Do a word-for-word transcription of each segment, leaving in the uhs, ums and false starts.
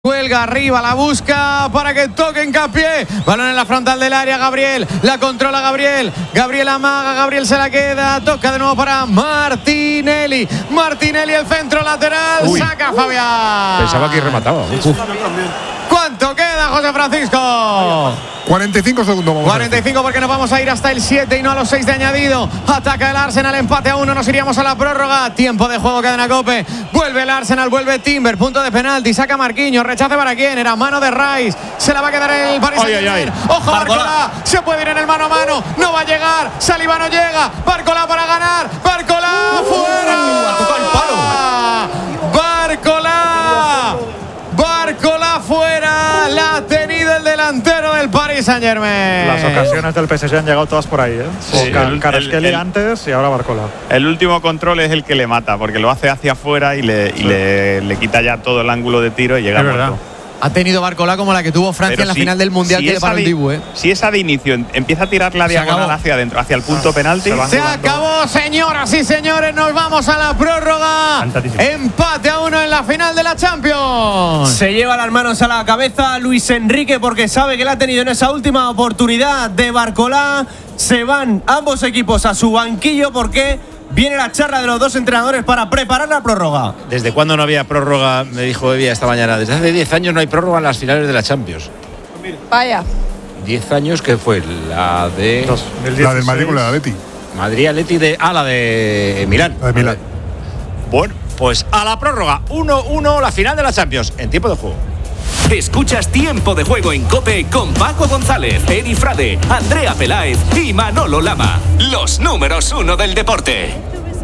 Cuelga arriba, la busca para que toque hincapié. Balón en la frontal del área, Gabriel. La controla Gabriel. Gabriel amaga, Gabriel se la queda. Toca de nuevo para Martinelli. Martinelli, el centro lateral. Uy. Saca Fabián. Pensaba que remataba. Uf. ¿Cuánto queda, José Francisco? cuarenta y cinco segundos. cuarenta y cinco porque nos vamos a ir hasta el siete y no a los seis de añadido. Ataca el Arsenal, empate a uno, nos iríamos a la prórroga. Tiempo de juego, cadena COPE. Vuelve el Arsenal, vuelve Timber, punto de penalti, saca Marquinhos, rechace para quién, era mano de Rice. Se la va a quedar el Paris Saint-Germain. Ojo, Barcola, se puede ir en el mano a mano, no va a llegar, Saliba no llega, Barcola para ganar, Barcola fuera. Uh, tocó el palo. Barcola. Barcola fuera, la ha tenido el delantero del Paris Saint-Germain. Las ocasiones del P S G han llegado todas por ahí, ¿eh? Sí, Kvaratskhelia antes y ahora Barcola. El último control es el que le mata, porque lo hace hacia afuera y le, sí. y le, le quita ya todo el ángulo de tiro y llega muerto. Ha tenido Barcola como la que tuvo Francia Pero en la si, final del Mundial si que le paró el Dibu, ¿eh? Si esa de inicio empieza a tirar la diagonal hacia adentro, hacia el punto ah, penalti. Se, se acabó, señoras y señores. Nos vamos a la prórroga. Empate a uno en la final de la Champions. Se lleva las manos a la cabeza Luis Enrique porque sabe que la ha tenido en esa última oportunidad de Barcola. Se van ambos equipos a su banquillo porque viene la charla de los dos entrenadores para preparar la prórroga. ¿Desde cuándo no había prórroga? Me dijo Evia esta mañana. Desde hace diez años no hay prórroga en las finales de la Champions. Vaya. diez años, ¿qué fue? La de... La del Madrid con la de Atleti. Madrid Atleti de... Ah, la de Milán. La de Milán. Bueno, pues a la prórroga. uno uno, la final de la Champions. En tiempo de juego. Escuchas Tiempo de Juego en COPE con Paco González, Edi Frade, Andrea Peláez y Manolo Lama. Los números uno del deporte.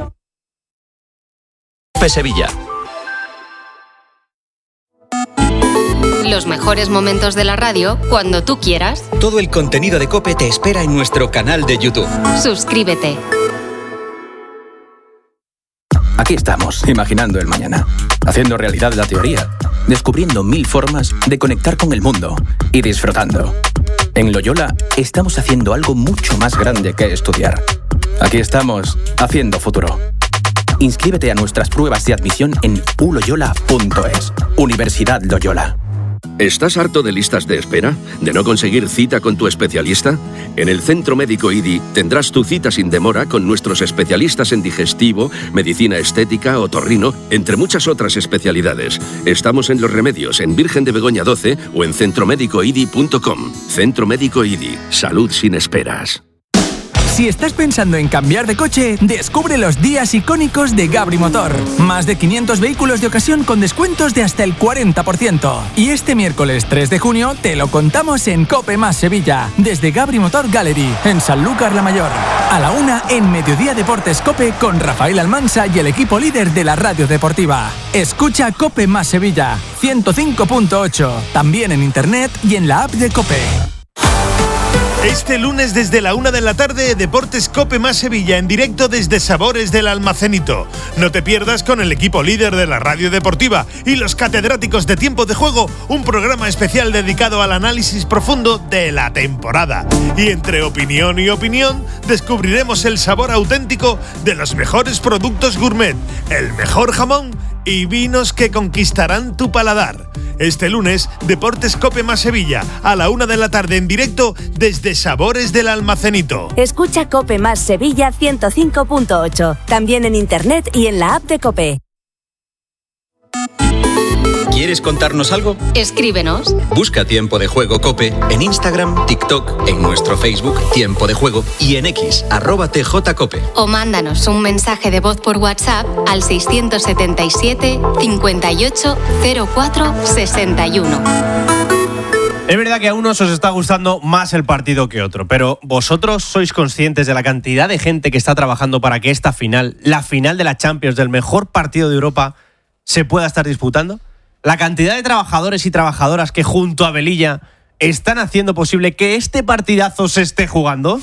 COPE Sevilla. Los mejores momentos de la radio cuando tú quieras. Todo el contenido de COPE te espera en nuestro canal de YouTube. Suscríbete. Aquí estamos, imaginando el mañana, haciendo realidad la teoría, descubriendo mil formas de conectar con el mundo y disfrutando. En Loyola estamos haciendo algo mucho más grande que estudiar. Aquí estamos, haciendo futuro. Inscríbete a nuestras pruebas de admisión en u loyola punto es. Universidad Loyola. ¿Estás harto de listas de espera? ¿De no conseguir cita con tu especialista? En el Centro Médico I D I tendrás tu cita sin demora con nuestros especialistas en digestivo, medicina estética, otorrino, entre muchas otras especialidades. Estamos en Los Remedios, en Virgen de Begoña doce o en centro médico i d i punto com. Centro Médico I D I. Salud sin esperas. Si estás pensando en cambiar de coche, descubre los días icónicos de Gabri Motor. Más de quinientos vehículos de ocasión con descuentos de hasta el cuarenta por ciento. Y este miércoles tres de junio te lo contamos en COPE más Sevilla, desde Gabri Motor Gallery, en Sanlúcar la Mayor. A la una en Mediodía Deportes COPE con Rafael Almansa y el equipo líder de la radio deportiva. Escucha COPE más Sevilla, ciento cinco punto ocho, también en internet y en la app de COPE. Este lunes desde la una de la tarde, Deportes COPE más Sevilla en directo desde Sabores del Almacenito. No te pierdas con el equipo líder de la radio deportiva y los catedráticos de Tiempo de Juego, un programa especial dedicado al análisis profundo de la temporada. Y entre opinión y opinión, descubriremos el sabor auténtico de los mejores productos gourmet, el mejor jamón y vinos que conquistarán tu paladar. Este lunes, Deportes COPE más Sevilla, a la una de la tarde en directo desde Sabores del Almacenito. Escucha COPE más Sevilla ciento cinco punto ocho, también en internet y en la app de COPE. ¿Quieres contarnos algo? Escríbenos. Busca Tiempo de Juego COPE en Instagram, TikTok, en nuestro Facebook Tiempo de Juego y en X, arroba tjcope. O mándanos un mensaje de voz por WhatsApp al seiscientos setenta y siete, cincuenta y ocho, cero cuatro, sesenta y uno. Es verdad que a unos os está gustando más el partido que otro, pero ¿vosotros sois conscientes de la cantidad de gente que está trabajando para que esta final, la final de la Champions, del mejor partido de Europa, se pueda estar disputando? La cantidad de trabajadores y trabajadoras que junto a Velilla están haciendo posible que este partidazo se esté jugando.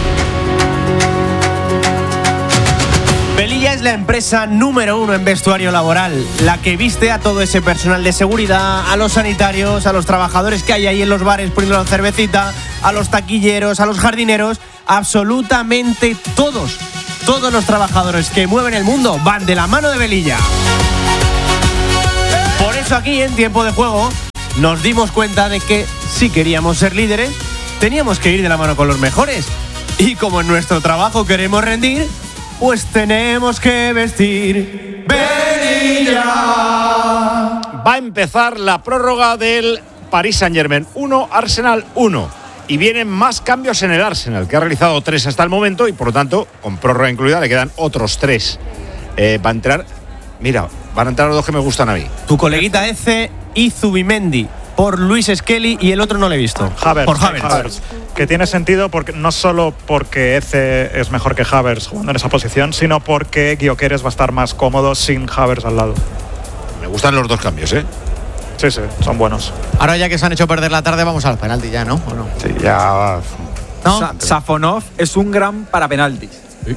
Velilla es la empresa número uno en vestuario laboral, la que viste a todo ese personal de seguridad, a los sanitarios, a los trabajadores que hay ahí en los bares poniendo la cervecita, a los taquilleros, a los jardineros, absolutamente todos, todos los trabajadores que mueven el mundo van de la mano de Velilla. Por eso aquí en Tiempo de Juego nos dimos cuenta de que si queríamos ser líderes, teníamos que ir de la mano con los mejores. Y como en nuestro trabajo queremos rendir, pues tenemos que vestir Benilla. Va a empezar la prórroga del Paris Saint-Germain uno, Arsenal uno. Y vienen más cambios en el Arsenal, que ha realizado tres hasta el momento y por lo tanto, con prórroga incluida, le quedan otros tres. Eh, va a entrar, mira, van a entrar los dos que me gustan a mí. Tu coleguita Eze y Zubimendi por Luis Skelly y el otro no lo he visto. Havertz, por Havertz. Havertz. Que tiene sentido porque no solo porque Eze es mejor que Havertz jugando en esa posición, sino porque Gyökeres va a estar más cómodo sin Havertz al lado. Me gustan los dos cambios, ¿eh? Sí, sí, son buenos. Ahora ya que se han hecho perder la tarde, vamos al penalti ya, ¿no? ¿O no? Sí, ya. ¿No? Sa- Safonov es un gran para penaltis. Sí.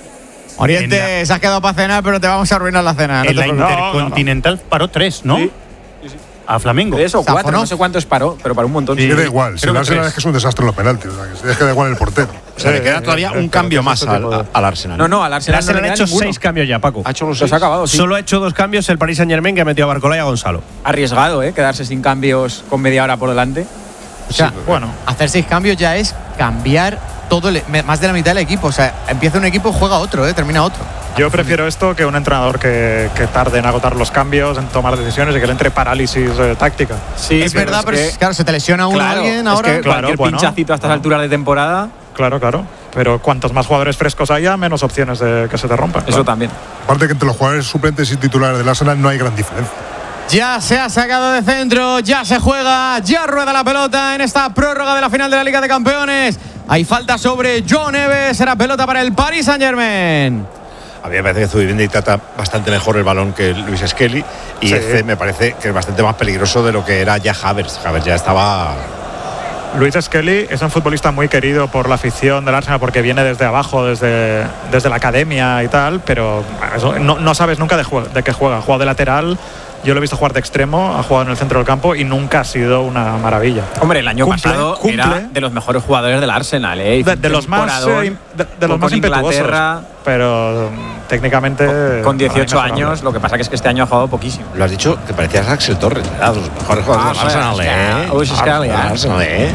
Oriente, se has quedado para cenar, pero te vamos a arruinar la cena. En la Intercontinental paró tres, ¿no? Sí. A Flamengo. Tres o cuatro, no sé cuántos paró, pero para un montón. Sí, da igual, si el Arsenal es que es un desastre en los penaltis, o sea, que se deje da igual el portero. O sea, le queda todavía un cambio más al, al Arsenal. No, no, al Arsenal, El Arsenal no le ha queda hecho ninguno. seis cambios ya, Paco. Ha hecho los Los seis. ha acabado, sí. Solo ha hecho dos cambios el Paris Saint-Germain, que ha metido a Barcola y a Gonzalo. Arriesgado, ¿eh? Quedarse sin cambios con media hora por delante. O sea, Sí, bueno. hacer seis cambios ya es cambiar todo el, más de la mitad del equipo. O sea, empieza un equipo, juega otro, ¿eh? Termina otro. Yo prefiero esto que un entrenador que, que tarde en agotar los cambios, en tomar decisiones y que le entre parálisis eh, táctica. Sí, es verdad, pero es, claro, se te lesiona uno claro, alguien es ahora. que Claro, cualquier bueno. pinchacito a estas alturas de temporada, Claro, claro. Pero cuantos más jugadores frescos haya, menos opciones de que se te rompan. eso claro. también. Aparte que entre los jugadores suplentes y titulares del Arsenal no hay gran diferencia. Ya se ha sacado de centro, ya se juega, ya rueda la pelota en esta prórroga de la final de la Liga de Campeones. Hay falta sobre John Neves, será pelota para el Paris Saint-Germain. A mí me parece que Zubimendi trata bastante mejor el balón que Luis Skelly y Sí. Eze me parece que es bastante más peligroso de lo que era ya Havertz. Havertz ya estaba... Luis Skelly es un futbolista muy querido por la afición del Arsenal porque viene desde abajo, desde, desde la academia y tal, pero eso, no, no sabes nunca de, jue- de qué juega. Ha jugado de lateral, yo lo he visto jugar de extremo, ha jugado en el centro del campo y nunca ha sido una maravilla. Hombre, el año Cumple, pasado cumple. era de los mejores jugadores del Arsenal, ¿eh? Hizo De, de un los más, temporadón eh, de, de los con más impetuosos, Inglaterra, pero um, técnicamente con dieciocho para mí mejorable. años, lo que pasa que es que este año ha jugado poquísimo. Lo has dicho que parecías Axel Torres, ¿verdad? Los mejores jugadores Ah, del Arsenal, Luis ¿eh? Skelly, Luis Skelly, Ah, ¿eh? Arsenal, ¿eh?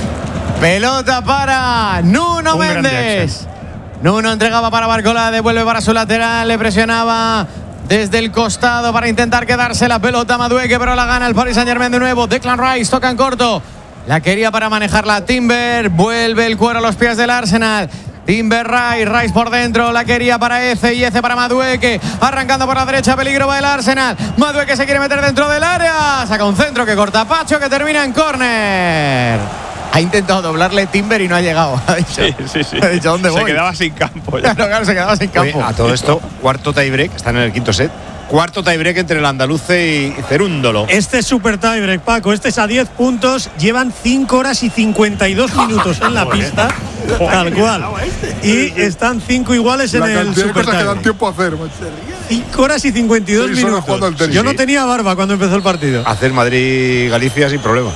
Pelota para Nuno Un gran Méndez. Nuno entregaba para Barcola, devuelve para su lateral, le presionaba desde el costado para intentar quedarse la pelota a Madueke, pero la gana el Paris Saint-Germain de nuevo. Declan Rice toca en corto. La quería para manejarla Timber, vuelve el cuero a los pies del Arsenal. Timber, Rice, Rice por dentro, la quería para Eze y Eze para Madueke, arrancando por la derecha, peligro va el Arsenal. Madueke se quiere meter dentro del área, saca un centro que corta Pacho, que termina en córner. Ha intentado doblarle Timber y no ha llegado. Ha dicho, Sí, sí, sí. ha dicho, ¿dónde Se voy? quedaba sin campo ya. Claro, claro, se quedaba sin campo. Oye, a todo esto, cuarto tiebreak, están en el quinto set. Cuarto tiebreak entre el andaluce y Cerúndolo. Este es super tiebreak, Paco. Este es a diez puntos. Llevan cinco horas y cincuenta y dos minutos en la pista. Tal cual. Y están cinco iguales en La el cantidad de super cosas que dan tiebreak. tiempo a hacer, macho. cinco horas y cincuenta y dos Seis horas jugando al minutos. tenis. Yo no Sí. tenía barba cuando empezó el partido. Hacer Madrid-Galicia sin problema.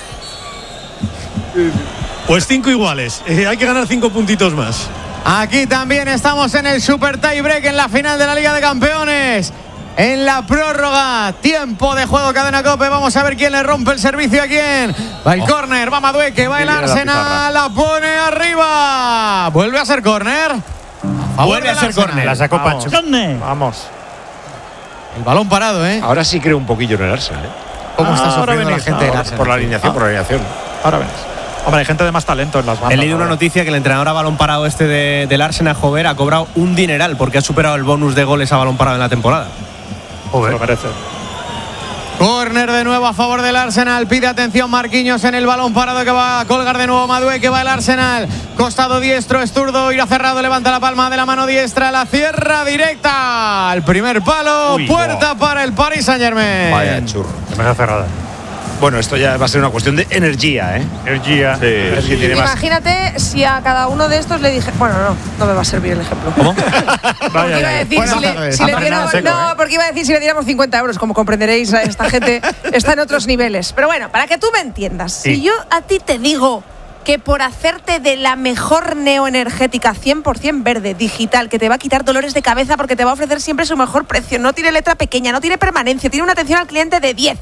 Pues cinco iguales. Eh, hay que ganar cinco puntitos más. Aquí también estamos en el super tiebreak en la final de la Liga de Campeones. En la prórroga, tiempo de juego, cadena COPE. Vamos a ver quién le rompe el servicio a quién. Va el córner, va Madueke, va el Viene la Arsenal, pizarra. la pone arriba. Vuelve a ser córner. Vuelve a ser córner. La sacó Vamos. Pacho. Vamos. El balón parado, ¿eh? Ahora sí creo un poquillo en el Arsenal, ¿eh? ¿Cómo está Ahora sufriendo la venís, gente del ahora. Arsenal? Por la alineación, por la alineación. Ahora ves. Hombre, hay gente de más talento en las bandas. He leído una ahora. noticia que el entrenador a balón parado este de- del Arsenal, Jover, ha cobrado un dineral porque ha superado el bonus de goles a balón parado en la temporada. Se lo merece. Córner de nuevo a favor del Arsenal. Pide atención Marquinhos en el balón parado que va a colgar de nuevo Madueke. Va el Arsenal. Costado diestro, es zurdo. Irá cerrado. Levanta la palma de la mano diestra. La cierra directa. Al primer palo. Uy, puerta para el Paris Saint-Germain. Vaya churro. Demasiado cerrada. Bueno, esto ya va a ser una cuestión de energía, ¿eh? Energía. Sí, es que tiene más. Imagínate si a cada uno de estos le dije. Bueno, no, no me va a servir el ejemplo. ¿Cómo? Porque iba a decir, Buenas si le, tardes. si le Ha diéramos- frenado seco, no, ¿eh? porque iba a decir si le diéramos cincuenta euros, como comprenderéis, esta gente está en otros niveles. Pero bueno, para que tú me entiendas, Sí. si yo a ti te digo que por hacerte de la mejor neoenergética cien por ciento verde, digital, que te va a quitar dolores de cabeza porque te va a ofrecer siempre su mejor precio, no tiene letra pequeña, no tiene permanencia, tiene una atención al cliente de diez.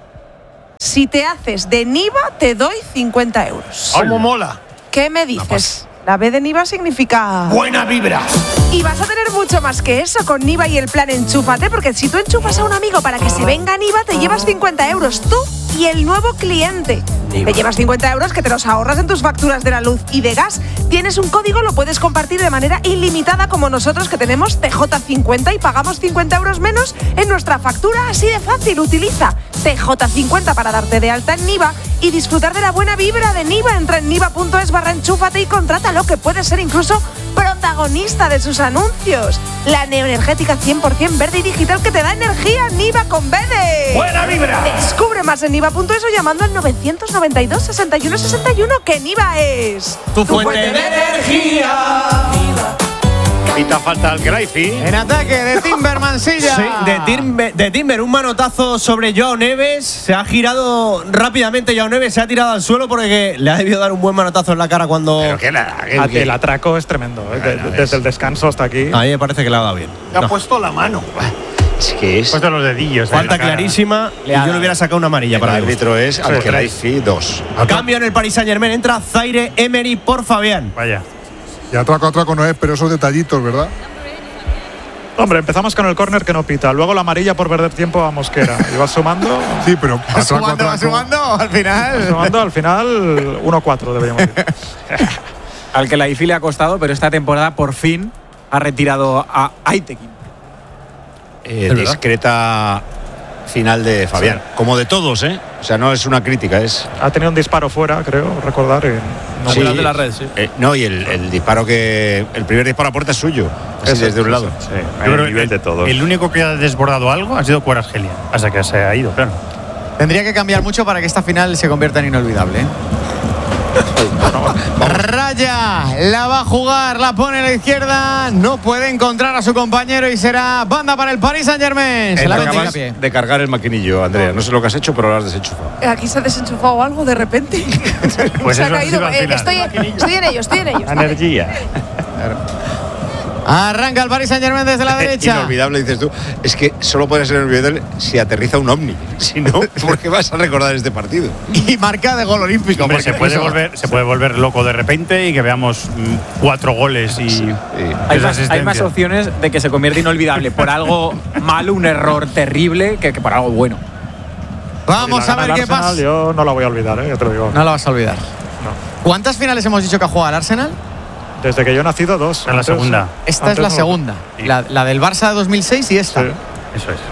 Si te haces de Niva, te doy cincuenta euros. ¡Cómo mola! ¿Qué me dices? La B de Niva significa... ¡buena vibra! Y vas a tener mucho más que eso con Niva y el plan Enchúfate, porque si tú enchufas a un amigo para que se venga a Niva, te llevas cincuenta euros tú y el nuevo cliente. Niva. Te llevas cincuenta euros que te los ahorras en tus facturas de la luz y de gas. Tienes un código, lo puedes compartir de manera ilimitada como nosotros que tenemos T J cincuenta y pagamos cincuenta euros menos en nuestra factura. Así de fácil, utiliza T J cincuenta para darte de alta en Niva y disfrutar de la buena vibra de Niva. Entra en niva.es barra enchúfate y contrátalo, que puedes ser incluso protagonista de sus anuncios. La neoenergética cien por ciento verde y digital que te da energía. Niva con B de... ¡buena vibra! Descubre más en niva.es o llamando al novecientos noventa y dos, sesenta y uno sesenta y uno, que Niva es... tu fuente de energía. Y te falta el Graifi. En ataque de Timber Mansilla. Sí, de, Timber, de Timber, un manotazo sobre Joao Neves. Se ha girado rápidamente Joao Neves, se ha tirado al suelo porque le ha debido dar un buen manotazo en la cara cuando... Pero que la, que, El atraco es tremendo, ¿eh? Bueno, de, es... desde el descanso hasta aquí. A mí me parece que le ha dado bien. Le ha No. puesto la mano. Es que es... Puesto los dedillos. Falta clarísima y yo le hubiera sacado una amarilla el para el árbitro es al Sí, Graifi dos. Cambio en el Paris Saint-Germain, entra Zaire Emery por Fabián. Vaya. Y atraco, atraco no es, pero esos detallitos, ¿verdad? Hombre, empezamos con el córner que no pita. Luego la amarilla por perder tiempo a Mosquera. Y vas sumando. Sí, pero Va atraco, sumando, va atraco. sumando, al final. Sumando al final uno cuatro deberíamos decir. Al que la I F I le ha costado, pero esta temporada por fin ha retirado a Aitekin. Eh, discreta final de Fabián. Sí. Como de todos, ¿eh? O sea, no es una crítica, es... Ha tenido un disparo fuera, creo, recordar. En no, sí, de la red, sí. Eh, no, y el, el disparo que... El primer disparo a puerta es suyo. Así Eso, desde un sí, lado. Sí, Yo creo nivel de todos. El único que ha desbordado algo ha sido Kvaratskhelia, hasta que se ha ido, claro. Tendría que cambiar mucho para que esta final se convierta en inolvidable, ¿eh? Raya, la va a jugar, la pone a la izquierda, no puede encontrar a su compañero y será banda para el Paris Saint-Germain. Se la acabas de cargar el maquinillo, Andrea. No sé lo que has hecho, pero lo has desenchufado. Aquí se ha desenchufado algo de repente. Pues se ha eso ha caído. sido al Eh, final. estoy, estoy en ello, estoy en ello. Energía. Arranca el Paris Saint-Germain desde la derecha. Inolvidable, dices tú. Es que solo puede ser inolvidable si aterriza un ovni. Si no, ¿por qué vas a recordar este partido? Y marca de gol olímpico. Hombre, se puede, volver, se puede volver loco de repente y que veamos mm, cuatro goles y sí. Hay más, hay más opciones de que se convierta inolvidable por algo malo, un error terrible, que, que por algo bueno. Vamos a ver qué Arsenal, pasa. Yo no la voy a olvidar, ¿eh? Ya te lo digo. No la vas a olvidar. No. ¿Cuántas finales hemos dicho que ha jugado el Arsenal? Desde que yo he nacido, dos. En la Antes, segunda. Esta antes es la no. segunda. Sí. La, la del Barça de dos mil seis y esta. Sí. Eso es.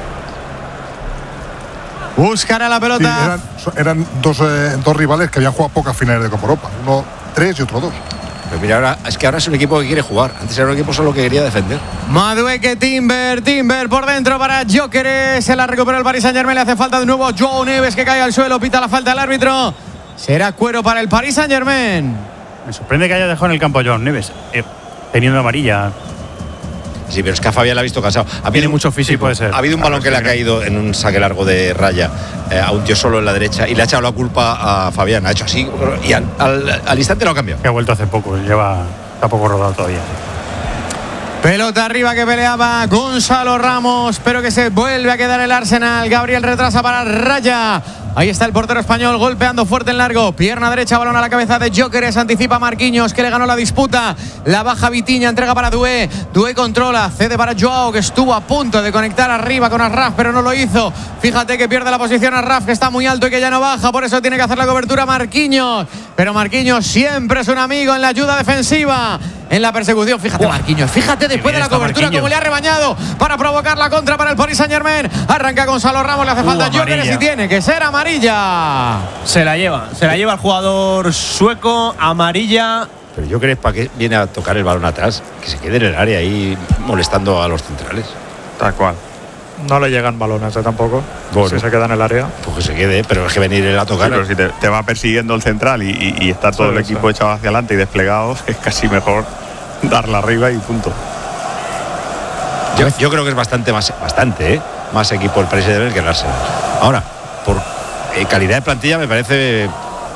Buscará la Sí, pelota. eran, eran dos, eh, dos rivales que habían jugado pocas finales de Copa Europa. Uno tres y otro dos. Pero mira, ahora, es que ahora es un equipo que quiere jugar. Antes era un equipo solo que quería defender. Madueque, Timber, Timber por dentro para Gyökeres. Se la recupera el Paris Saint-Germain. Le hace falta de nuevo Joao Neves, que cae al suelo. Pita la falta del árbitro. Será cuero para el Paris Saint-Germain. Me sorprende que haya dejado en el campo a Joao Neves, eh, teniendo amarilla. Sí, pero es que a Fabián la ha visto cansado. Ha Tiene habido, mucho físico. Sí, puede ser. ha habido un balón que le ha caído en un saque largo de Raya eh, a un tío solo en la derecha y le ha echado la culpa a Fabián. Ha hecho así y al, al, al instante lo ha cambiado. Que ha vuelto hace poco, lleva está poco rodado todavía. Pelota arriba que peleaba Gonzalo Ramos, pero que se vuelve a quedar el Arsenal. Gabriel retrasa para Raya. Ahí está el portero español golpeando fuerte en largo. Pierna derecha, balón a la cabeza de Gyökeres. Anticipa Marquinhos, que le ganó la disputa. La baja Vitinha, entrega para Doué. Doué controla, cede para Joao, que estuvo a punto de conectar arriba con Asraf, pero no lo hizo. Fíjate que pierde la posición Asraf, que está muy alto y que ya no baja. Por eso tiene que hacer la cobertura Marquinhos. Pero Marquinhos siempre es un amigo en la ayuda defensiva. En la persecución, fíjate Marquinhos, fíjate después de la cobertura como le ha rebañado para provocar la contra para el Paris Saint-Germain. Arranca Gonzalo Ramos, le hace falta uh, Gyökeres y tiene que ser amarilla. Se la lleva, se la lleva el jugador sueco, amarilla. Pero yo creo para qué viene a tocar el balón atrás, que se quede en el área ahí molestando a los centrales. Tal cual. No le llegan balones eh, tampoco. Bueno. Si se queda en el área. Pues que se quede, pero es que venir él a tocar. Sí, pero si te, te va persiguiendo el central y, y, y está todo Sí, el equipo sí. echado hacia adelante y desplegado, es casi mejor darla arriba y punto. Yo, yo creo que es bastante más, bastante, ¿eh? más equipo el Paris Saint-Germain que el Arsenal. Ahora, por eh, calidad de plantilla me parece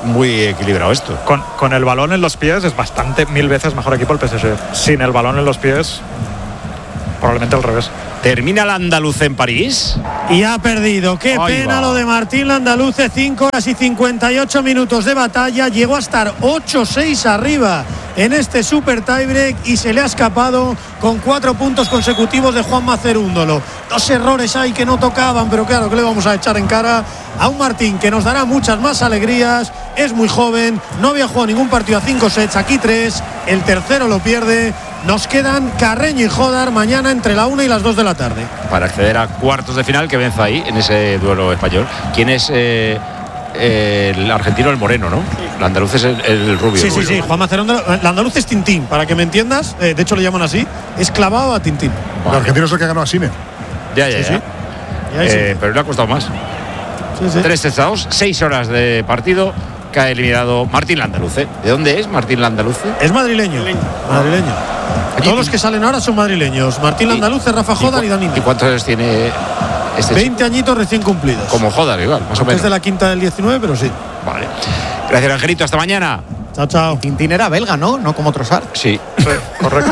muy equilibrado esto. Con, con el balón en los pies es bastante, mil veces mejor equipo el P S G. Sin el balón en los pies, probablemente al revés. ¿Termina el andaluz en París? Y ha perdido. Qué Ahí pena va. lo de Martín Landaluce. cinco horas y cincuenta y ocho minutos de batalla. Llegó a estar ocho seis arriba en este super tiebreak y se le ha escapado con cuatro puntos consecutivos de Juanma Cerúndolo. Dos errores ahí que no tocaban, pero claro, que le vamos a echar en cara a un Martín que nos dará muchas más alegrías. Es muy joven, no había jugado ningún partido a cinco sets, aquí tres, el tercero lo pierde. Nos quedan Carreño y Jodar mañana entre la una y las dos de la tarde. Para acceder a cuartos de final, que vence ahí en ese duelo español. ¿Quién es eh, eh, el argentino? El moreno, ¿no? El andaluz es el, el rubio. Sí, el sí, rubio. sí, Juan Macerón. El andaluz es Tintín, para que me entiendas. Eh, de hecho, le llaman así. Es clavado a Tintín. Vale. El argentino es el que ganó a Sine. Ya, ya, Sí, ya. sí. Ya, Eh, sí. Pero le ha costado más. Sí, sí. Tres sets a dos, seis horas de partido. Que ha eliminado Martín Landaluce. ¿De dónde es Martín Landaluce? Es madrileño. Madrileño. Todos los que salen ahora son madrileños. Martín Landaluce, Rafa Jodar y, y Danilo. ¿Y cuántos años tiene este veinte añitos recién cumplidos. Como Jodar, igual, más o menos. Es de la quinta del diecinueve, pero sí. Vale. Gracias, Angelito. Hasta mañana. Chao, chao. Tintín era belga, ¿no? No como Trossard. Sí. Correcto.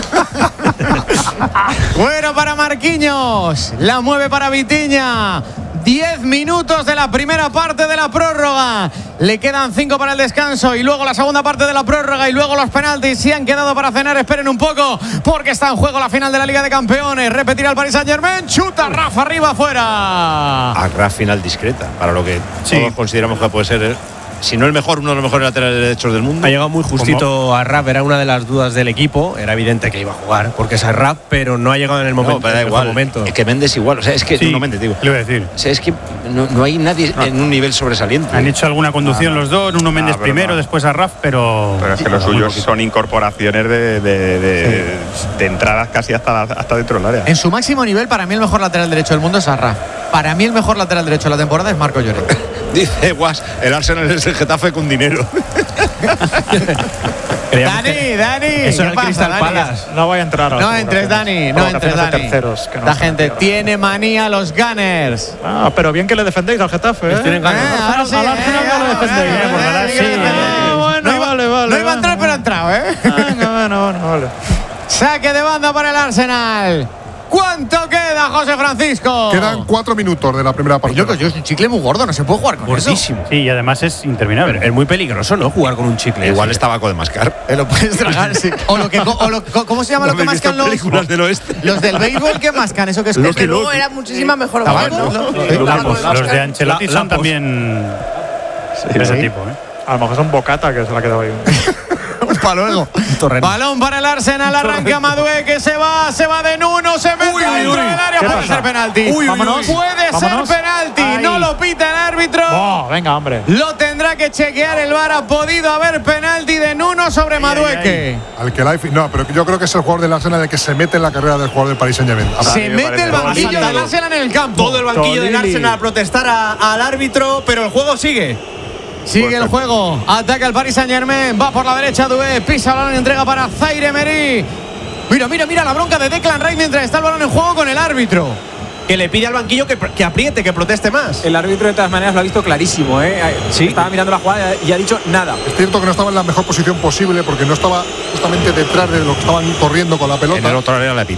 Bueno para Marquinhos. La mueve para Vitiña. diez minutos de la primera parte de la prórroga. Le quedan cinco para el descanso y luego la segunda parte de la prórroga y luego los penaltis. Si han quedado para cenar, esperen un poco porque está en juego la final de la Liga de Campeones. Repetirá el Paris Saint-Germain. Chuta Rafa arriba afuera. A gran final discreta, para lo que Sí. todos consideramos que puede ser, el, si no el mejor, uno de los mejores laterales derechos del mundo. Ha llegado muy justito a Raf, era una de las dudas del equipo. Era evidente que iba a jugar porque es Raf, pero no ha llegado en el momento. No, pero da en el igual. momento. Es que Méndez igual. O sea, es que Sí, no Méndez, digo. le iba a decir. O sea, es que no, no hay nadie en un nivel sobresaliente. Han hecho alguna conducción Ah, no. los dos, uno Méndez Ah, pero primero, no. después a Raf, pero. Pero es que los muy suyos poquito. son incorporaciones de, de, de, de entradas casi hasta, la- hasta dentro del área. En su máximo nivel, para mí el mejor lateral derecho del mundo es Arraf. Para mí el mejor lateral derecho de la temporada es Marco Lloret. Dice Guas, el Arsenal es el Getafe con dinero. Dani, Dani. Eso ¿qué era el pasa, Crystal Dani? Palace. No voy a entrar ahora. No entres, Dani, no entres, Dani. Terceros, que no La se gente han tiene manía a los Gunners. Ah, pero bien que le defendéis al Getafe, ¿eh? tienen ganas. Eh, ahora sí, Al eh, Arsenal no ahora lo defendéis, sí, ¿eh? Por eh, ganar, sí, sí. eh, Ah, bueno, no iba, vale, vale, no iba a entrar, vale, pero ha entrado, ¿eh? Venga, bueno, bueno, vale. Saque de banda para el Arsenal. ¿Cuánto queda, José Francisco? Quedan cuatro minutos de la primera Ay, partida. loco, yo es un chicle muy gordo, no se puede jugar con Gordísimo. Sí, y además es interminable. Es muy peligroso, ¿no? Jugar con un chicle. Igual así. es tabaco de mascar. eso. Eh, lo puedes tragar, sí. O lo que, o lo, ¿cómo se llama ¿No lo que habéis visto mascan los, películas del oeste? los del béisbol que mascan? ¿Eso que es? Loki, Que luego Loki. era muchísima mejor Tabaco, juego. ¿no? Sí, Sí, tabaco Lampos, de los de Oscar. Ancelotti La- son Lampos. también de ese sí. tipo, ¿eh? A lo mejor es un bocata que se le ha quedado ahí. Para luego. Balón para el Arsenal, arranca Madué que se va, se va de Nuno, se mete Uy, uy, dentro uy. del área, ¿Qué puede pasa? ser penalti. Uy, uy, Vámonos. uy. Puede Vámonos. ser penalti, Ahí. no lo pita el árbitro. Oh, venga, hombre. Lo tendrá que chequear el V A R. Ha podido haber penalti de Nuno sobre Madueque. Al que la- no, pero yo creo que es el jugador del Arsenal el que se mete en la carrera del jugador del Paris Saint-Germain. Se mete el banquillo del Arsenal en el campo. Todo el banquillo del Tolili. Arsenal a protestar a- al árbitro, pero el juego sigue. Sigue el juego, ataca el Paris Saint-Germain, va por la derecha Doué, pisa el balón y entrega para Zaire Emery. Mira, mira, mira la bronca de Declan Rice mientras está el balón en juego con el árbitro. Que le pide al banquillo que, que apriete, que proteste más. El árbitro de todas maneras lo ha visto clarísimo, ¿eh? Sí. Estaba mirando la jugada y ha dicho nada. Es cierto que no estaba en la mejor posición posible porque no estaba justamente detrás de lo que estaban corriendo con la pelota. En el otro área la pita.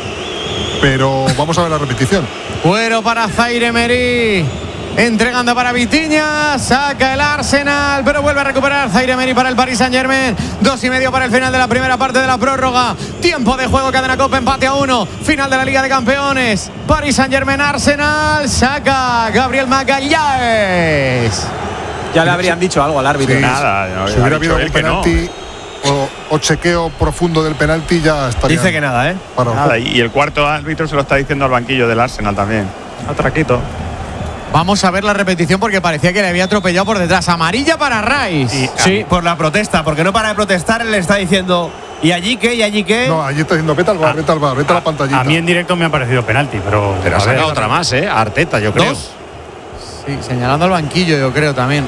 Pero vamos a ver la repetición. Cuero para Zaire Emery. Entregando para Vitiña, saca el Arsenal, pero vuelve a recuperar Zaire Emery para el Paris Saint-Germain. Dos y medio para el final de la primera parte de la prórroga. Tiempo de juego, cadena Copa, empate a uno. Final de la Liga de Campeones. Paris Saint-Germain, Arsenal, saca Gabriel Magalhães. Ya le habrían dicho algo al árbitro. Sí, Nada, no, si ha hubiera dicho habido él un que no. penalti o, o chequeo profundo del penalti ya estaría. Dice que nada, ¿eh? Para el Nada, juego. y el cuarto árbitro se lo está diciendo al banquillo del Arsenal también. Atraquito. Vamos a ver la repetición porque parecía que le había atropellado por detrás. Amarilla para Rice. Sí, por la protesta, porque no para de protestar, él le está diciendo, ¿y allí qué? ¿Y allí qué? No, allí está diciendo, vete al bar, vete al bar, vete a la pantallita. A mí en directo me ha parecido penalti, pero. Pero ha a ver. sacado otra más, ¿eh? A Arteta, yo creo. ¿Dos? Sí, señalando al banquillo, yo creo también.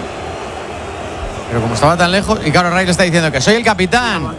Pero como estaba tan lejos, y claro, Rice le está diciendo que soy el capitán.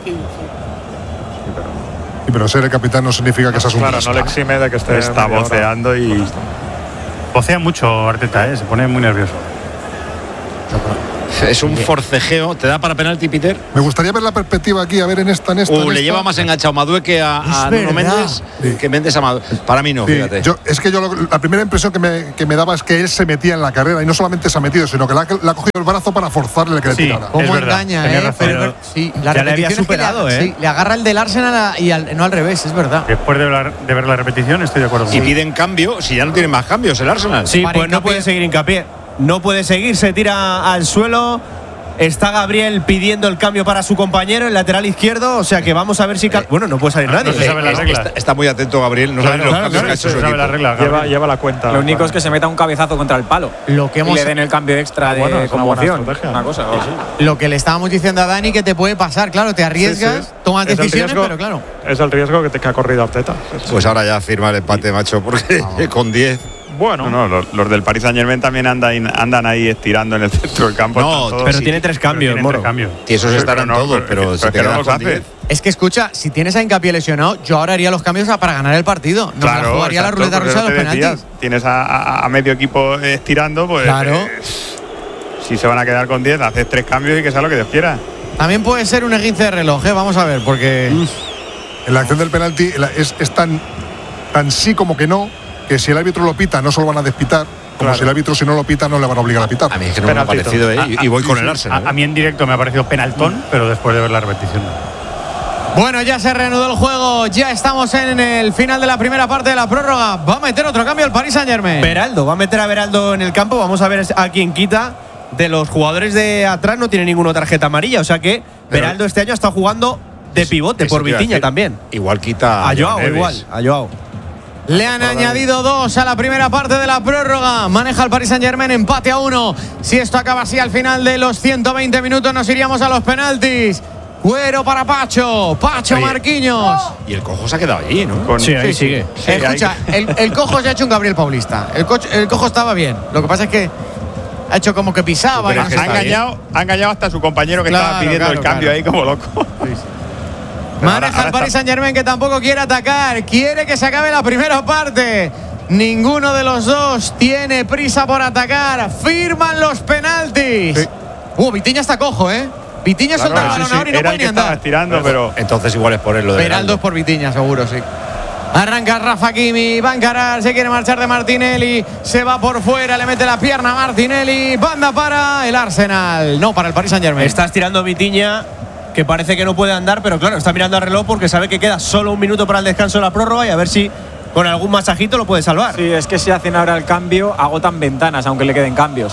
Sí, pero ser el capitán no significa que seas un Claro, no le desastre. exime de que esté. Está media hora. voceando y. Vocea mucho Arteta, ¿eh? Se pone muy nervioso. Es un forcejeo. ¿Te da para penalti, Peter? Me gustaría ver la perspectiva aquí, a ver en esta, en esta. Uh, en le esta. lleva más enganchado Madueque a, a Nuno Méndez sí. que Méndez a Madueque. Para mí no, sí, fíjate. Yo, es que yo lo, la primera impresión que me, que me daba es que él se metía en la carrera y no solamente se ha metido, sino que le ha, le ha cogido el brazo para forzarle que le sí, tirara. ¿Cómo engaña, eh? Pero, pero, sí, la ya le había superado, le, ¿eh? Sí, le agarra el del Arsenal y al, no al revés, es verdad. Después de ver, de ver la repetición, estoy de acuerdo. Y sí. piden cambio, si ya no tienen más cambios el Arsenal. Sí, para pues Hincapié. No puede seguir Hincapié. No puede seguir, se tira al suelo. Está Gabriel pidiendo el cambio para su compañero, el lateral izquierdo. O sea que vamos a ver si. Eh, bueno, no puede salir nadie. No se sabe las reglas. Está, está muy atento Gabriel. No claro, sabe los claro, cambios claro, que ha hecho su sabe la regla, lleva, lleva la cuenta. Lo único es que se meta un cabezazo contra el palo. Lo que hemos, y le den el cambio extra de bueno, conmoción. Una, una cosa. Sí, sí. Lo que le estábamos diciendo a Dani que te puede pasar. Claro, te arriesgas, sí, sí. tomas es decisiones, riesgo, pero claro. Es el riesgo que, te, que ha corrido Arteta. Pues ahora ya firma el empate, macho, porque ah. con diez. Bueno, no, no, los, los del Paris Saint-Germain también andan, andan ahí estirando en el centro del campo. No, pero sí, tiene tres cambios, tiene Moro. Tres cambios. Y esos estarán no, todos, pero, pero si pero te no los hace. Es que escucha, si tienes a Hincapié lesionado, yo ahora haría los cambios para ganar el partido. No claro, me jugaría exacto, la ruleta rusa de los decías, penaltis. Tienes a, a, a medio equipo estirando, pues. Claro. Eh, si se van a quedar con diez, haces tres cambios y que sea lo que Dios quiera. También puede ser un esguince de reloj, ¿eh? Vamos a ver, porque. En la acción del penalti es, es tan, tan sí como que no. Que si el árbitro lo pita no se lo van a despitar, como claro. si el árbitro si no lo pita no le van a obligar a pitar. A mí es que no me ha parecido, ¿eh? Y, y voy con el Arsenal. A, a mí en directo me ha parecido penaltón, mm. pero después de ver la repetición. Bueno, ya se reanudó el juego, ya estamos en el final de la primera parte de la prórroga. Va a meter otro cambio el Paris Saint-Germain. Beraldo, va a meter a Beraldo en el campo, vamos a ver a quién quita. De los jugadores de atrás no tiene ninguna tarjeta amarilla, o sea que pero Beraldo este año está jugando de pivote por Vitinha también. Igual quita a Joao, igual, a Joao. Le han añadido dos a la primera parte de la prórroga. Maneja el Paris Saint-Germain, empate a uno. Si esto acaba así al final de los ciento veinte minutos, nos iríamos a los penaltis. Cuero para Pacho. Pacho Oye, Marquinhos. Y el Cojo se ha quedado allí, ¿no? Con, sí, ahí sí, sigue. Sí, Escucha, ahí. El, el Cojo se ha hecho un Gabriel Paulista. El, coche, el Cojo estaba bien. Lo que pasa es que ha hecho como que pisaba. Ha, ha, engañado, ha engañado hasta a su compañero que claro, estaba pidiendo claro, el cambio claro. ahí como loco. Sí, sí. Maneja el Paris Saint-Germain que tampoco quiere atacar. Quiere que se acabe la primera parte. Ninguno de los dos tiene prisa por atacar. Firman los penaltis. Sí. Uh, Vitinha está cojo, ¿eh? Vitinha claro, suelta el balón sí, sí. ahora y no Era puede ni andar. Estirando, pero... Entonces igual es por él lo de Beraldo es por Vitinha, seguro, sí. Arranca Rafa Hakimi, va a encarar, se quiere marchar de Martinelli, se va por fuera, le mete la pierna a Martinelli, banda para el Arsenal, no, para el Paris Saint-Germain. Está estirando Vitinha, que parece que no puede andar, pero claro, está mirando al reloj porque sabe que queda solo un minuto para el descanso de la prórroga y a ver si con algún masajito lo puede salvar. Sí, es que si hacen ahora el cambio, agotan ventanas, aunque le queden cambios.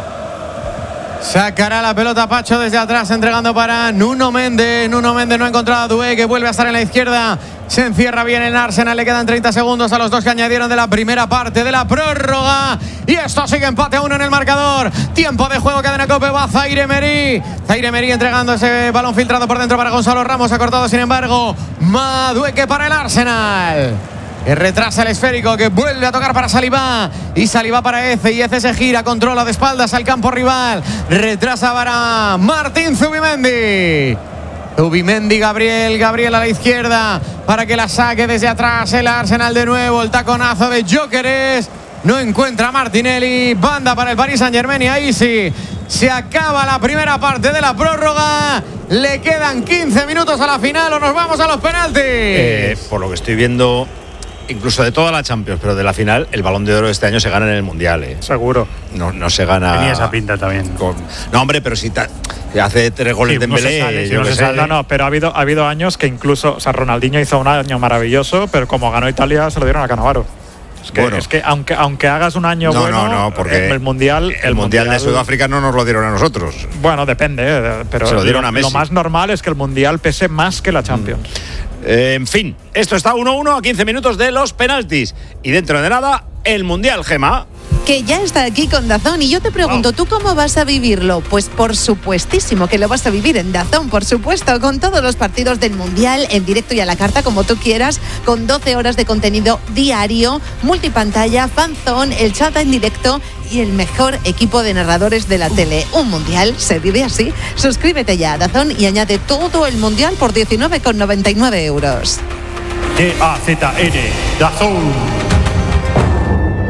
Sacará la pelota Pacho desde atrás, entregando para Nuno Méndez. Nuno Méndez no ha encontrado a Doué, que vuelve a estar en la izquierda. Se encierra bien en Arsenal, le quedan treinta segundos a los dos que añadieron de la primera parte de la prórroga. Y esto sigue empate a uno en el marcador. Tiempo de juego, cadena COPE, va Zaire Emery. Zaire Emery entregando ese balón filtrado por dentro para Gonzalo Ramos. Ha cortado, sin embargo, Madueque para el Arsenal. Que retrasa el esférico, que vuelve a tocar para Saliba. Y Saliba para Eze. Y Eze se gira, controla de espaldas al campo rival. Retrasa para Martín Zubimendi. Zubimendi, Gabriel, Gabriel a la izquierda para que la saque desde atrás el Arsenal de nuevo. El taconazo de Gyökeres. No encuentra a Martinelli. Banda para el Paris Saint-Germain y ahí sí se acaba la primera parte de la prórroga. Le quedan quince minutos a la final o nos vamos a los penaltis. Eh, por lo que estoy viendo, incluso de toda la Champions, pero de la final, el Balón de Oro de este año se gana en el Mundial. ¿eh? Seguro. No, no se gana. Tenía esa pinta también. Con, no, hombre, pero si ta, hace tres goles sí, de Dembélé. No, sale, sí, no, sale, no, no, pero ha habido, ha habido años que incluso, o sea, Ronaldinho hizo un año maravilloso, pero como ganó Italia, se lo dieron a Cannavaro. Es que, bueno. es que aunque, aunque hagas un año no, bueno, no, no, porque el mundial, el, el mundial, mundial de Sudáfrica no nos lo dieron a nosotros. Bueno, depende, pero se lo dieron lo, a Messi. Lo más normal es que el mundial pese más que la Champions. Mm. Eh, en fin, esto está uno a uno a quince minutos de los penaltis y dentro de nada el mundial, Gemma. Que ya está aquí con DAZN y yo te pregunto, ¿tú cómo vas a vivirlo? Pues por supuestísimo que lo vas a vivir en DAZN, por supuesto, con todos los partidos del Mundial, en directo y a la carta, como tú quieras, con doce horas de contenido diario, multipantalla, fanzone, el chat en directo y el mejor equipo de narradores de la tele. Un Mundial se vive así. Suscríbete ya a DAZN y añade todo el Mundial por diecinueve con noventa y nueve euros. D A Z N, DAZN. En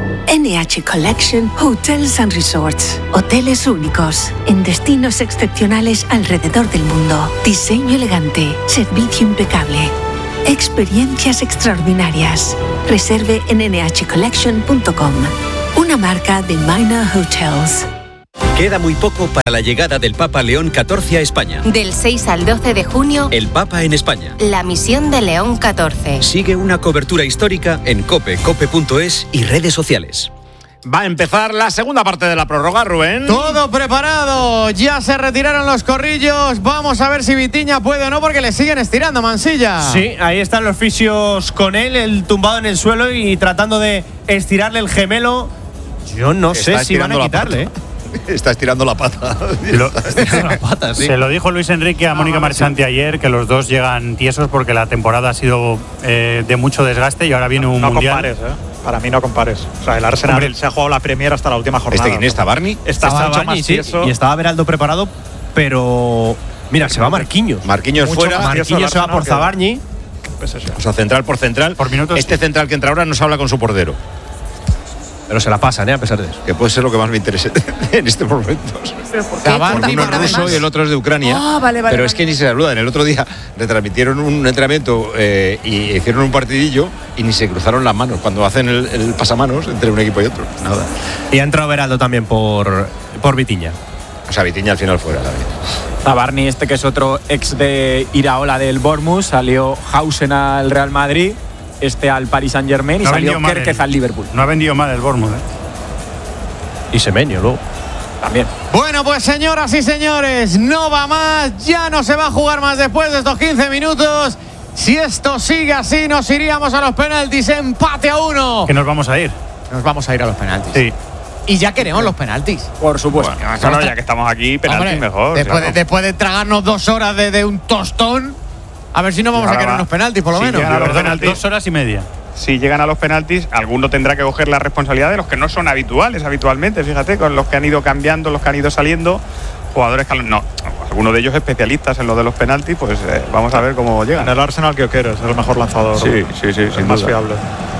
N H Collection Hotels and Resorts. Hoteles únicos en destinos excepcionales alrededor del mundo. Diseño elegante, servicio impecable, experiencias extraordinarias. Reserve en ene hache collection punto com. Una marca de Minor Hotels. Queda muy poco para la llegada del Papa León catorce a España. Del seis al doce de junio, El Papa en España. la misión de León catorce. Sigue una cobertura histórica en cope, cope punto es y redes sociales. Va a empezar la segunda parte de la prórroga, Rubén. Todo preparado, ya se retiraron los corrillos. Vamos a ver si Vitiña puede o no, porque le siguen estirando, Mansilla. Sí, ahí están los fisios con él, el tumbado en el suelo y tratando de estirarle el gemelo. Yo no Está sé si van a estirando la quitarle. pata. Está estirando la pata. Lo- La pata, sí. Se lo dijo Luis Enrique a Mónica Marchante ayer, que los dos llegan tiesos porque la temporada ha sido eh, de mucho desgaste y ahora viene un No mundial. compares, ¿eh? Para mí no compares. O sea, el Arsenal Hombre, se ha jugado la Premier hasta la última jornada. ¿Este quién está, Barney? Está Estaba mucho Barney, más sí, tieso. y estaba Beraldo preparado, pero mira, se va Marquinhos. Marquinhos Mucho fuera. más tieso el Marquinhos se va por Arsenal que- Zabarni. Pues eso. O sea, central por central. Por minutos. Este central que entra ahora no se habla con su portero. Pero se la pasan, ¿eh? A pesar de eso. Que puede ser lo que más me interese en este momento. Zabarni, Porque uno es ruso y el otro es de Ucrania. Ah, vale, vale, pero es vale. que ni se saludan. El otro día retransmitieron un entrenamiento eh, y hicieron un partidillo y ni se cruzaron las manos cuando hacen el, el pasamanos entre un equipo y otro. Nada. Y ha entrado Beraldo también por, por Vitiña. O sea, Vitiña al final fuera también. Zabarni, este que es otro ex de Iraola del Bournemouth, salió Hausen al Real Madrid, este al Paris Saint Germain y No ha salió vendido mal Kerkez el- al Liverpool. No ha vendido mal el Bournemouth, ¿eh? Y Semenyo luego. También. Bueno, pues señoras y señores, no va más, ya no se va a jugar más después de estos quince minutos. Si esto sigue así, nos iríamos a los penaltis, empate a uno. Que nos vamos a ir. Nos vamos a ir a los penaltis. Sí. Y ya queremos los penaltis. Por supuesto. Bueno, claro, ya que estamos aquí, penalti Hombre, mejor. Después, claro. de, después de tragarnos dos horas de, de un tostón, a ver si no vamos Y a ahora querer va. unos penaltis, por lo Sí, menos. ya. A los Perdona, penaltis. dos horas y media. Si llegan a los penaltis, alguno tendrá que coger la responsabilidad de los que no son habituales habitualmente, fíjate, con los que han ido cambiando, los que han ido saliendo, jugadores que no, algunos de ellos especialistas en lo de los penaltis, pues eh, vamos a ver cómo llegan. En el Arsenal que Oquero es el mejor lanzador. Sí, sí, sí, el sin más duda. fiable.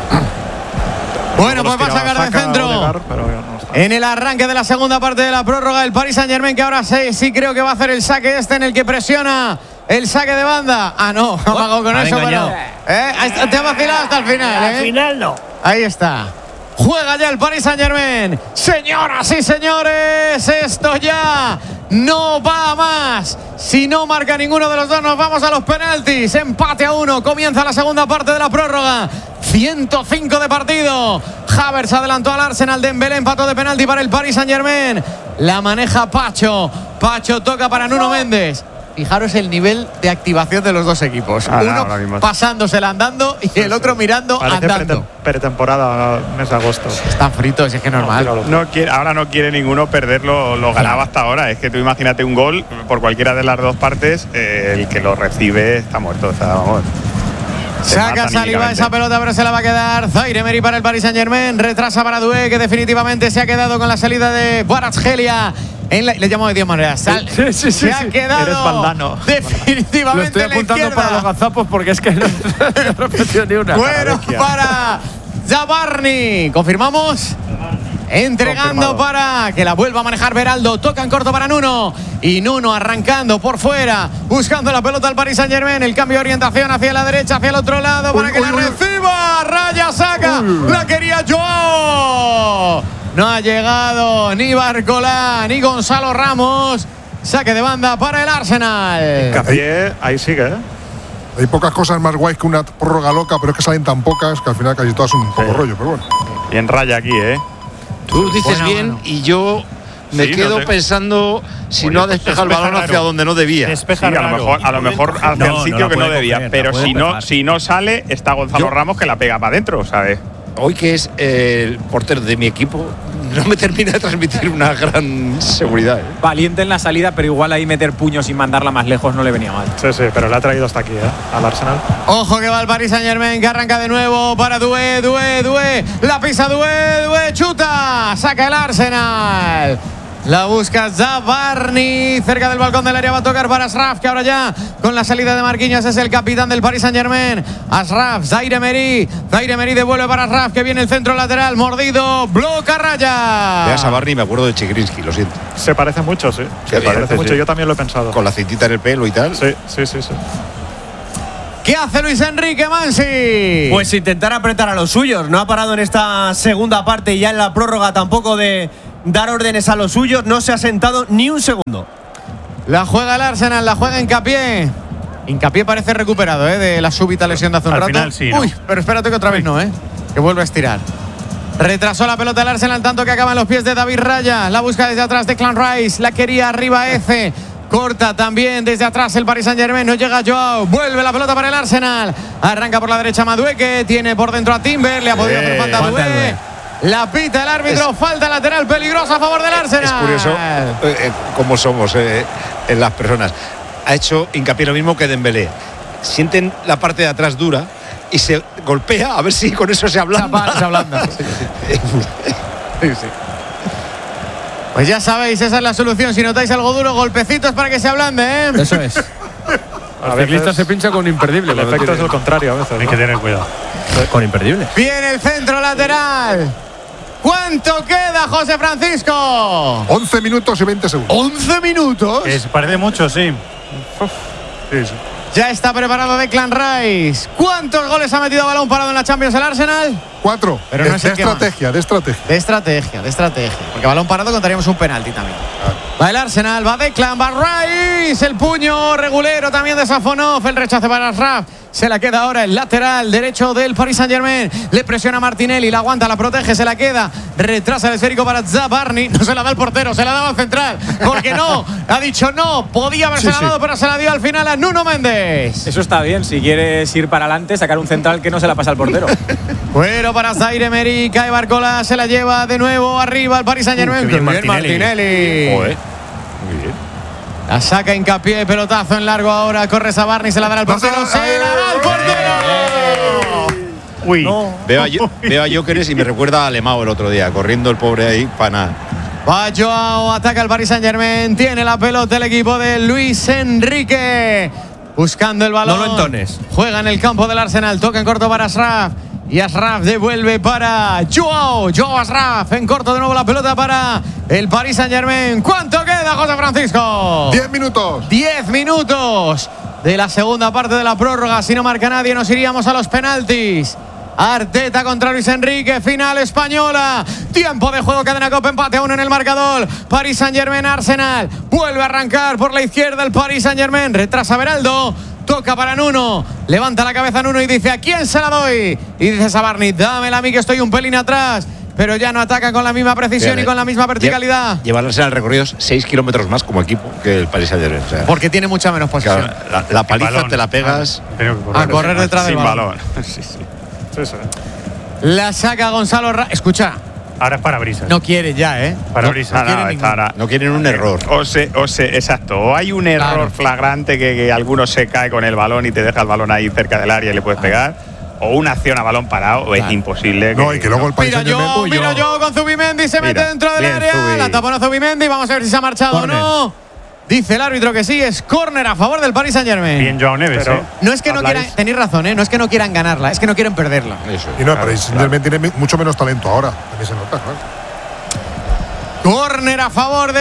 Bueno, pues va a Los sacar tiraba de Saka, centro. Odegaard, pero ya no está. En el arranque de la segunda parte de la prórroga, el Paris Saint Germain, que ahora sí, sí creo que va a hacer el saque este en el que presiona el saque de banda. Ah, no, ha pagado con Han eso, engañado. pero. ¿Eh? Ahí está, te ha vacilado hasta el final, ¿eh? Al final no. Ahí está. Juega ya el Paris Saint Germain. Señoras y señores, esto ya no va a más. Si no marca ninguno de los dos, nos vamos a los penaltis. Empate a uno. Comienza la segunda parte de la prórroga. ciento cinco de partido. Havertz adelantó al Arsenal. Dembélé empató de penalti para el Paris Saint Germain. La maneja Pacho. Pacho toca para Nuno Méndez. Fijaros el nivel de activación de los dos equipos. Ah, Uno ahora mismo. pasándosela andando y el otro mirando Parece andando. pretem- pretemporada, mes de agosto. Están fritos, es que es normal. No quiere, ahora no quiere ninguno perder lo, lo ganado hasta ahora. Es que tú imagínate un gol por cualquiera de las dos partes, eh, el que lo recibe está muerto. O sea, vamos. Se Saca mata Saliba anímicamente. esa pelota, pero se la va a quedar Zaire Emery para el Paris Saint Germain. Retrasa para Doué, que definitivamente se ha quedado con la salida de Kvaratskhelia. En la, le llamo de diez maneras. Sal, Sí, sí, sí, se ha sí. quedado Eres Valdano. definitivamente Lo estoy en la apuntando izquierda. para los gazapos porque es que no he repetido ni una. Bueno, para Zabarni. ¿Confirmamos? Entregando Confirmado. para que la vuelva a manejar Beraldo. Toca en corto para Nuno. Y Nuno arrancando por fuera. Buscando la pelota al Paris Saint Germain. El cambio de orientación hacia la derecha, hacia el otro lado. Para Uy, que uy, la uy. reciba. Raya saca. Uy. La quería Joao. No ha llegado ni Barcolá ni Gonzalo Ramos. Saque de banda para el Arsenal. Capié, ahí sigue, ¿eh? Hay pocas cosas más guays que una prórroga loca, pero es que salen tan pocas que al final casi todas son un poco rollo, pero bueno. Bien raya aquí, ¿eh? Tú dices Bueno, bien bueno. y yo me Sí, quedo no te- pensando si Oye, no ha pues despejado el despeja balón hacia raro. donde no debía. Despeja Sí, a lo raro. mejor, a lo mejor hacia No, el no sitio la que no puede debía. coger, la pero puede si no, pegar. si no sale, está Gonzalo Yo- Ramos que la pega para adentro, ¿sabes? Hoy que es eh, el portero de mi equipo, no me termina de transmitir una gran seguridad. ¿eh? Valiente en la salida, pero igual ahí meter puños y mandarla más lejos no le venía mal. Sí, sí, pero le ha traído hasta aquí, ¿eh? Al Arsenal. Ojo que va el Paris Saint Germain, que arranca de nuevo para Doué, Doué, Doué. La pisa Doué, Doué, chuta. Saca el Arsenal. La busca Zabarni. Cerca del balcón del área va a tocar para Ashraf, que ahora ya con la salida de Marquinhos es el capitán del Paris Saint-Germain. Ashraf, Zaire Emery. Zaire Emery devuelve para Ashraf, que viene el centro lateral. Mordido, bloca raya. Ve a Zabarni, me acuerdo de Chigrinsky, lo siento. Se parece mucho, sí. Se bien, parece sí. mucho. Yo también lo he pensado. Con la cintita en el pelo y tal. Sí, sí, sí, sí. ¿Qué hace Luis Enrique Mansi? Pues intentar apretar a los suyos. No ha parado en esta segunda parte y ya en la prórroga tampoco de dar órdenes a los suyos. No se ha sentado ni un segundo. La juega el Arsenal, la juega Hincapié. Hincapié parece recuperado, ¿eh? De la súbita lesión de hace un Al rato. final sí, ¿no? Uy, pero espérate que otra vez no, ¿eh? Que vuelve a estirar. Retrasó la pelota el Arsenal, tanto que acaba en los pies de David Raya. La busca desde atrás de Clan Rice. La quería arriba Eze. Corta también desde atrás el Paris Saint-Germain. No llega Joao. Vuelve la pelota para el Arsenal. Arranca por la derecha Madueque. Tiene por dentro a Timber. Le ha podido hacer falta a Doué. La pita el árbitro. Es, falta lateral peligrosa a favor del Arsenal. Es curioso eh, eh, cómo somos eh, en las personas. Ha hecho hincapié lo mismo que Dembélé. Sienten la parte de atrás dura y se golpea a ver si con eso se ablanda. Se ablanda. Sí, sí. Sí, sí. Pues ya sabéis, esa es la solución. Si notáis algo duro, golpecitos para que se ablande, ¿eh? Eso es. El ciclista se pincha con imperdible. El efecto es el contrario a veces. Hay ¿no? que tener cuidado. Con imperdible. Viene el centro lateral. ¿Cuánto queda, José Francisco? once minutos y veinte segundos. ¿once minutos? Es, parece mucho, sí. Uf. Sí, sí. Ya está preparado Declan Rice. ¿Cuántos goles ha metido balón parado en la Champions el Arsenal? Cuatro. Pero de, no es de el que estrategia, de estrategia. De estrategia, de estrategia. Porque balón parado contaríamos un penalti también. Va el Arsenal, va Declan, va Rice. El puño regulero también de Safonov. El rechace para Ashraf. Se la queda ahora el lateral derecho del Paris Saint-Germain. Le presiona Martinelli, la aguanta, la protege, se la queda. Retrasa el esférico para Zabarni. No se la da el portero, se la daba al central. Porque no, ha dicho no. Podía haberse Sí, la sí. dado, pero se la dio al final a Nuno Méndez. Eso está bien. Si quieres ir para adelante, sacar un central que no se la pasa al portero. Bueno, para Zaire Emery, cae Barcola, se la lleva de nuevo arriba al Paris Saint-Germain. Uh, qué bien Bien Martinelli. Martinelli. Joder. Muy bien. La saca hincapié, pelotazo en largo ahora. Corre Zabarni, se la da al portero. Se la da al portero. Uy, veo, a, Yo- veo a Jóqueres y me recuerda a Alemão el otro día, corriendo el pobre ahí para nada. Va Joao, ataca el Paris Saint-Germain. Tiene la pelota el equipo de Luis Enrique. Buscando el balón. No lo entones. Juega en el campo del Arsenal. Toca en corto para Ashraf. Y Ashraf devuelve para Joao. Joao Ashraf. En corto de nuevo la pelota para el Paris Saint-Germain. ¿Cuánto queda, José Francisco? Diez minutos. Diez minutos de la segunda parte de la prórroga. Si no marca nadie, nos iríamos a los penaltis. Arteta contra Luis Enrique, final española. Tiempo de juego, cadena COPE, empate a uno en el marcador. Paris Saint-Germain, Arsenal. Vuelve a arrancar por la izquierda el Paris Saint-Germain. Retrasa Beraldo. Toca para Nuno. Levanta la cabeza Nuno y dice: ¿a quién se la doy? Y dice Zabarni: dámela a mí que estoy un pelín atrás. Pero ya no ataca con la misma precisión Fíjate, y con la misma verticalidad. Lleva el Arsenal recorridos seis kilómetros más como equipo que el Paris Saint-Germain. O sea, Porque tiene mucha menos posesión. claro, la, la paliza balón. te la pegas. A correr detrás del Sin balón. balón. Sí, sí. Sí, sí. La saca Gonzalo Ra Escucha, Ahora es parabrisas. no quiere ya, ¿eh? Parabrisas. No, no, quieren está ahora- No quieren un error. O se, o se, exacto. O hay un error Claro. flagrante que, que alguno se cae con el balón y te deja el balón ahí cerca del área y le puedes pegar. O una acción a balón parado. O es imposible. No, y que luego el Paris Mira yo, Saint-Germain. mira yo con Zubimendi, se mete Mira, dentro del bien, área. Zubi. La tapona Zubimendi, vamos a ver si se ha marchado Córner. o no. Dice el árbitro que sí, es córner a favor del Paris Saint-Germain. Bien, Joao Neves, Pero- ¿eh? No es que no Habláis- quieran, tenéis razón, ¿eh? No es que no quieran ganarla, es que no quieren perderla. Eso. Y no, el Paris Saint-Germain tiene mi- mucho menos talento ahora. También se nota, claro. Córner a favor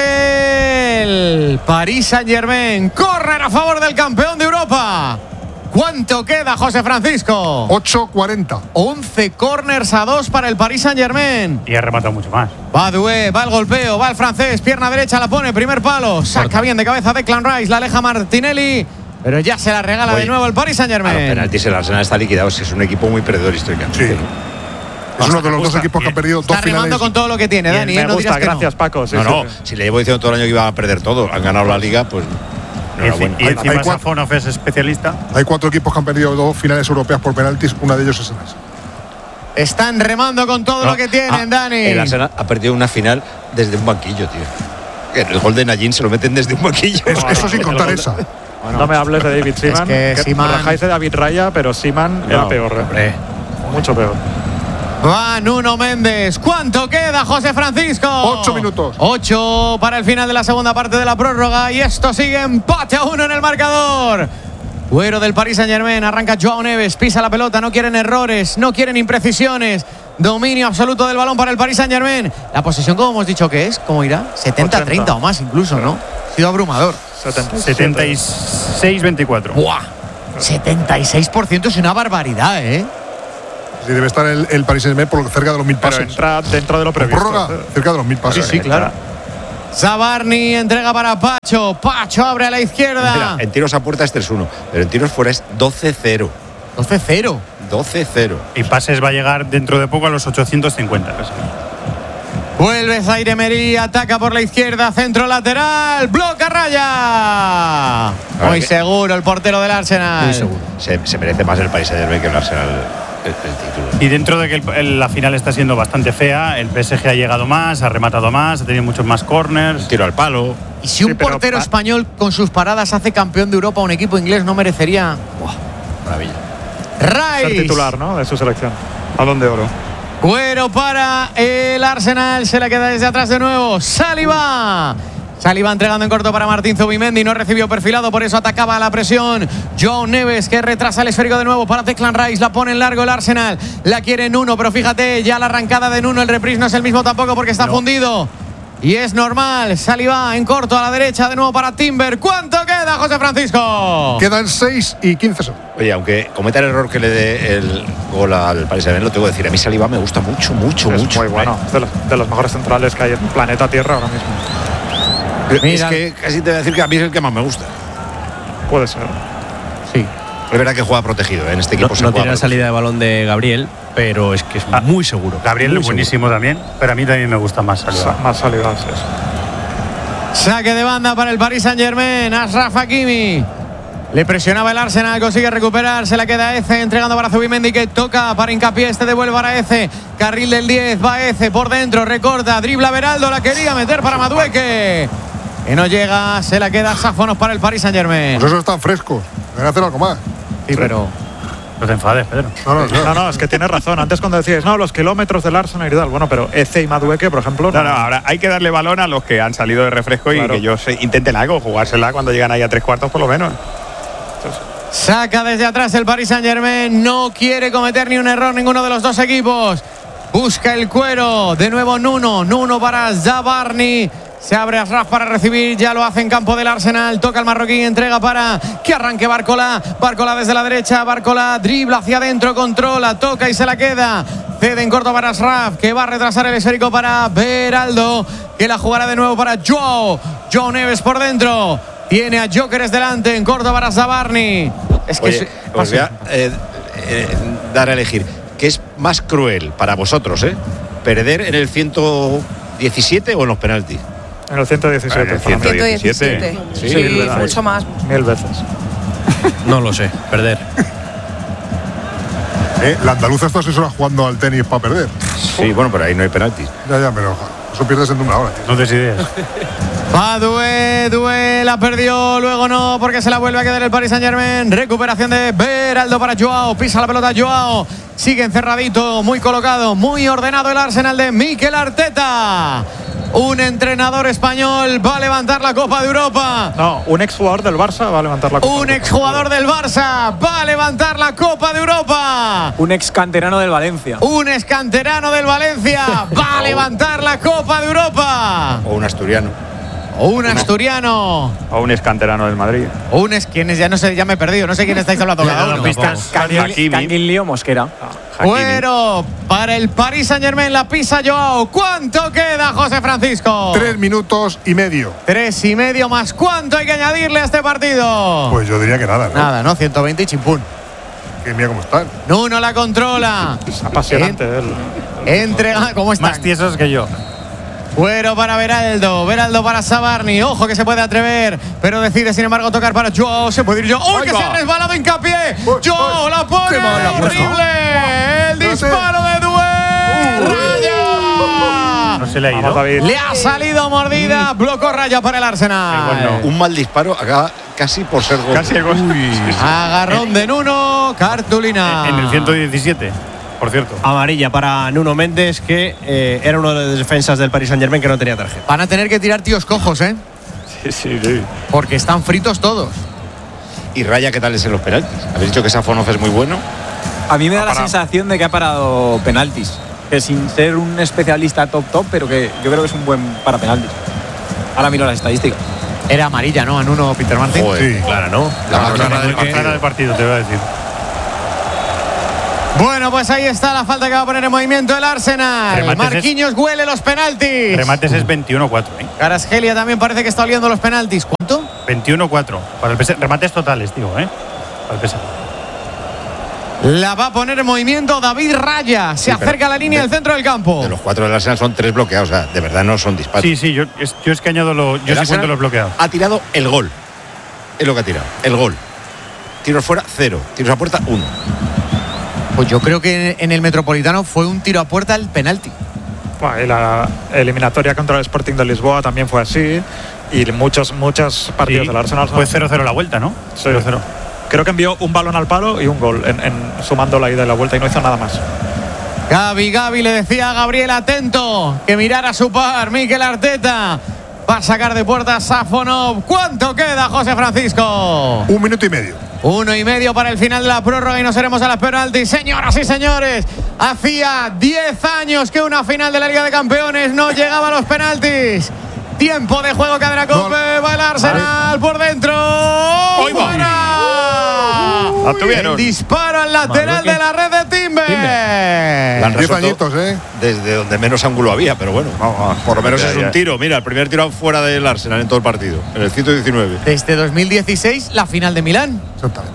del Paris Saint-Germain. Córner a favor del campeón de Europa. ¿Cuánto queda, José Francisco? ocho cuarenta. once corners a dos para el Paris Saint-Germain. Y ha rematado mucho más. Va Doué, va el golpeo, va el francés, pierna derecha, la pone, primer palo, saca bien de cabeza Declan Rice, la aleja Martinelli, pero ya se la regala Oye, de nuevo el Paris A los Saint-Germain. penaltis el Arsenal está liquidado. Si es un equipo muy perdedor históricamente. Sí. Es uno de los dos gusta. equipos que han perdido dos Está remando finales. con todo lo que tiene, Bien, Dani, ¿eh? me No gusta, dirás que no. gracias Paco. Sí, No, sí, no. sí. Si le llevo diciendo todo el año que iban a perder todo, han ganado la liga, pues. Y, enci- enhorabuena. y Hay- encima hay cuatro- Safonov es especialista. Hay cuatro equipos que han perdido dos finales europeas por penaltis. Una de ellos es esa. Están remando con todo No, lo que tienen, ah, Dani. El Arsenal ha perdido una final desde un banquillo, tío. El gol de Najin se lo meten desde un banquillo. Es- eso sin contar esa. No me hables de David Seaman. que Seaman- rajáis de David Raya, pero Seaman era No, peor. ¿eh? Hombre. Mucho peor. Va Nuno Méndez. ¿Cuánto queda, José Francisco? Ocho minutos. Ocho para el final de la segunda parte de la prórroga. Y esto sigue empate a uno en el marcador. Güero del Paris Saint-Germain. Arranca Joao Neves. Pisa la pelota. No quieren errores. No quieren imprecisiones. Dominio absoluto del balón para el Paris Saint-Germain. La posesión, como hemos dicho que es, ¿cómo irá? setenta a treinta o más incluso, ¿no? Ha sido abrumador. setenta y seis veinticuatro. ¡Buah! setenta y seis por ciento es una barbaridad, ¿eh? Sí, debe estar el, el Paris Saint-Germain por cerca de los mil pases. Pero entra dentro de lo previsto. Prórroga, cerca de los mil pases. Sí, sí, claro. Zabarni entrega para Pacho. Pacho abre a la izquierda. Mira, en tiros a puerta es tres uno, pero en tiros fuera es doce cero. doce cero. doce cero. Y pases va a llegar dentro de poco a los ochocientos cincuenta. Vuelve Zaire Emery, ataca por la izquierda, centro lateral, bloca raya. Muy que, seguro el portero del Arsenal. Muy seguro. Se, se merece más el Paris Saint-Germain que el Arsenal el, el título. Y dentro de que el, el, la final está siendo bastante fea, el P S G ha llegado más, ha rematado más, ha tenido muchos más corners. Tiro al palo. Y si un sí, portero pa español con sus paradas hace campeón de Europa, un equipo inglés no merecería. ¡Buah! Maravilla. Rice. Ser titular, ¿no? De su selección. Balón de oro. Güero para el Arsenal. Se la queda desde atrás de nuevo. Saliba. Saliba entregando en corto para Martín Zubimendi. No recibió perfilado, por eso atacaba a la presión. Joao Neves, que retrasa el esférico de nuevo para Declan Rice. La pone en largo el Arsenal. La quiere Nuno, pero fíjate, ya la arrancada de Nuno. El reprise no es el mismo tampoco porque está no. fundido. Y es normal. Saliba en corto a la derecha de nuevo para Timber. ¿Cuánto queda, José Francisco? Quedan seis y quince segundos. Oye, aunque cometa el error que le dé el gol al Paris Saint-Germain, lo tengo que decir. A mí Saliba me gusta mucho, mucho, es mucho. Muy bueno. Es de los, de los mejores centrales que hay en el planeta Tierra ahora mismo. Mira. Es que casi te voy a decir que a mí es el que más me gusta. Puede ser. Sí. Es verdad que juega protegido, ¿eh? En este equipo no, se no juega tiene la salida de balón de Gabriel, pero es que es ah, muy seguro. Gabriel muy es buenísimo seguro. también, pero a mí también me gusta más Saliba. Más Saliba, sí. Saque de banda para el Paris Saint-Germain. Achraf Hakimi. Le presionaba el Arsenal, consigue recuperar. Se la queda Eze, entregando para Zubimendi, que toca para Hincapié. Este devuelve para Eze. Carril del diez, va Eze por dentro, recorta, dribla Beraldo. La quería meter para Madueque, que no llega. Se la queda Sáfonos para el Paris Saint-Germain. Pues eso están frescos. Deben hacer algo más. Sí, pero... No te enfades, Pedro. No, no, no. no, no, es que tienes razón. Antes cuando decías, no, los kilómetros del Arsenal y tal. Bueno, pero Eze y Madueque, por ejemplo. No, no, ahora hay que darle balón a los que han salido de refresco claro. y que ellos intenten algo, jugársela cuando llegan ahí a tres cuartos por lo menos. Entonces. Saca desde atrás el Paris Saint-Germain. No quiere cometer ni un error ninguno de los dos equipos. Busca el cuero. De nuevo Nuno. Nuno para Zabarni. Se abre Achraf para recibir, ya lo hace en campo del Arsenal. Toca el marroquí, entrega para que arranque Barcola. Barcola desde la derecha, Barcola dribla hacia adentro, controla, toca y se la queda. Cede en corto para Achraf, que va a retrasar el esférico para Beraldo, que la jugará de nuevo para Joao. Joao Neves por dentro. Tiene a Jokeres delante, en corto para Zabarni. Es que Oye, se... os voy a eh, eh, dar a elegir. ¿Qué es más cruel para vosotros, eh? ¿Perder en el ciento diecisiete o en los penaltis? En el ciento diecisiete. En el ciento diecisiete. Sí, sí, sí, mucho más. Mil veces. No lo sé, perder. ¿Eh? La andaluza está seis horas jugando al tenis para perder. Sí, bueno, pero ahí no hay penaltis. Ya, ya, pero eso pierdes en una hora. Tío. No des ideas. Va Doué, Doué la perdió, luego no, porque se la vuelve a quedar el Paris Saint-Germain. Recuperación de Beraldo para Joao, pisa la pelota Joao. Sigue encerradito, muy colocado, muy ordenado el Arsenal de Mikel Arteta. Un entrenador español va a levantar la Copa de Europa. No, un exjugador del Barça va a levantar la Copa. Un exjugador del Barça va a levantar la Copa de Europa. Un ex canterano del Valencia. Un ex canterano del Valencia va a levantar la Copa de Europa. O un asturiano. O un asturiano. O un escanterano del Madrid. O un es quien es, ya no sé, ya me he perdido. No sé quién estáis hablando cada uno. Canguilío Mosquera. Bueno, para el Paris Saint-Germain la pisa Joao. ¿Cuánto queda, José Francisco? Tres minutos y medio. Tres y medio más. ¿Cuánto hay que añadirle a este partido? Pues yo diría que nada, ¿no? Nada, ¿no? ciento veinte y chimpún. Que mira cómo están. Nuno la controla. Es apasionante. En, entrega, ¿cómo están? Más tiesos que yo. Fuero para Beraldo, Beraldo para Zabarni. Ojo que se puede atrever, pero decide sin embargo tocar para Joao. Se puede ir Joao. ¡Uy, que se ha resbalado Hincapié! Joao la pone. ¡Horrible! El disparo de Doué. ¡Raya! No se le ha ido. Le ha salido mordida. Bloco raya para el Arsenal. Bueno, un mal disparo acaba casi por ser gol. Casi el gol. Agarrón de Nuno. Cartulina. En el ciento diecisiete. por cierto. Amarilla para Nuno Méndez, que eh, era uno de los defensas del Paris Saint-Germain que no tenía tarjeta. Van a tener que tirar tíos cojos, ¿eh? Sí, sí, sí. Porque están fritos todos. ¿Y Raya qué tal es en los penaltis? ¿Habéis dicho que Safonov es muy bueno? A mí me da la sensación de que ha parado penaltis. Que sin ser un especialista top top, pero que yo creo que es un buen para penaltis. Ahora miro las estadísticas. Era amarilla, ¿no? A Nuno Peter Martin. Sí, Clara, ¿no? La más clara del partido. del partido, te voy a decir. Bueno, pues ahí está la falta que va a poner en movimiento el Arsenal. Remates Marquinhos es, huele los penaltis. Remates es veintiuno cuatro. ¿eh? Kvaratskhelia también parece que está oliendo los penaltis. ¿Cuánto? veintiuno cuatro. Para el P S V. Remates totales, digo, ¿eh? Para el P S V. La va a poner en movimiento David Raya. Se sí, acerca a la línea de, del centro del campo. De los cuatro del Arsenal son tres bloqueados. O sea, de verdad no son disparos. Sí, sí, yo es, yo es que añado lo, yo sí cuento los bloqueados. Ha tirado el gol. Es lo que ha tirado. El gol. Tiros fuera, cero. Tiros a puerta, uno. Pues yo creo que en el Metropolitano fue un tiro a puerta al penalti. Bueno, y la eliminatoria contra el Sporting de Lisboa también fue así. Y muchos, muchos partidos sí, del Arsenal. Fue cero cero la vuelta, ¿no? Sí. cero cero. Creo que envió un balón al palo y un gol, en, en, sumando la ida y la vuelta, y no hizo nada más. Gaby, Gaby le decía a Gabriel atento que mirara a su par. Mikel Arteta va a sacar de puerta a Safonov. ¿Cuánto queda, José Francisco? Un minuto y medio. Uno y medio para el final de la prórroga y nos iremos a las penaltis. Señoras y señores, hacía diez años que una final de la Liga de Campeones no llegaba a los penaltis. Tiempo de juego, cadena Cope, va el Arsenal por dentro. ¡Hoy va! La tuvieron. El disparo al lateral de la red de Timber. La han resuelto añitos, ¿eh? Desde donde menos ángulo había, pero bueno, vamos, por lo menos ya, es un ya. tiro. Mira, el primer tiro fuera del Arsenal en todo el partido, en el ciento diecinueve. Desde dos mil dieciséis, la final de Milán. Exactamente.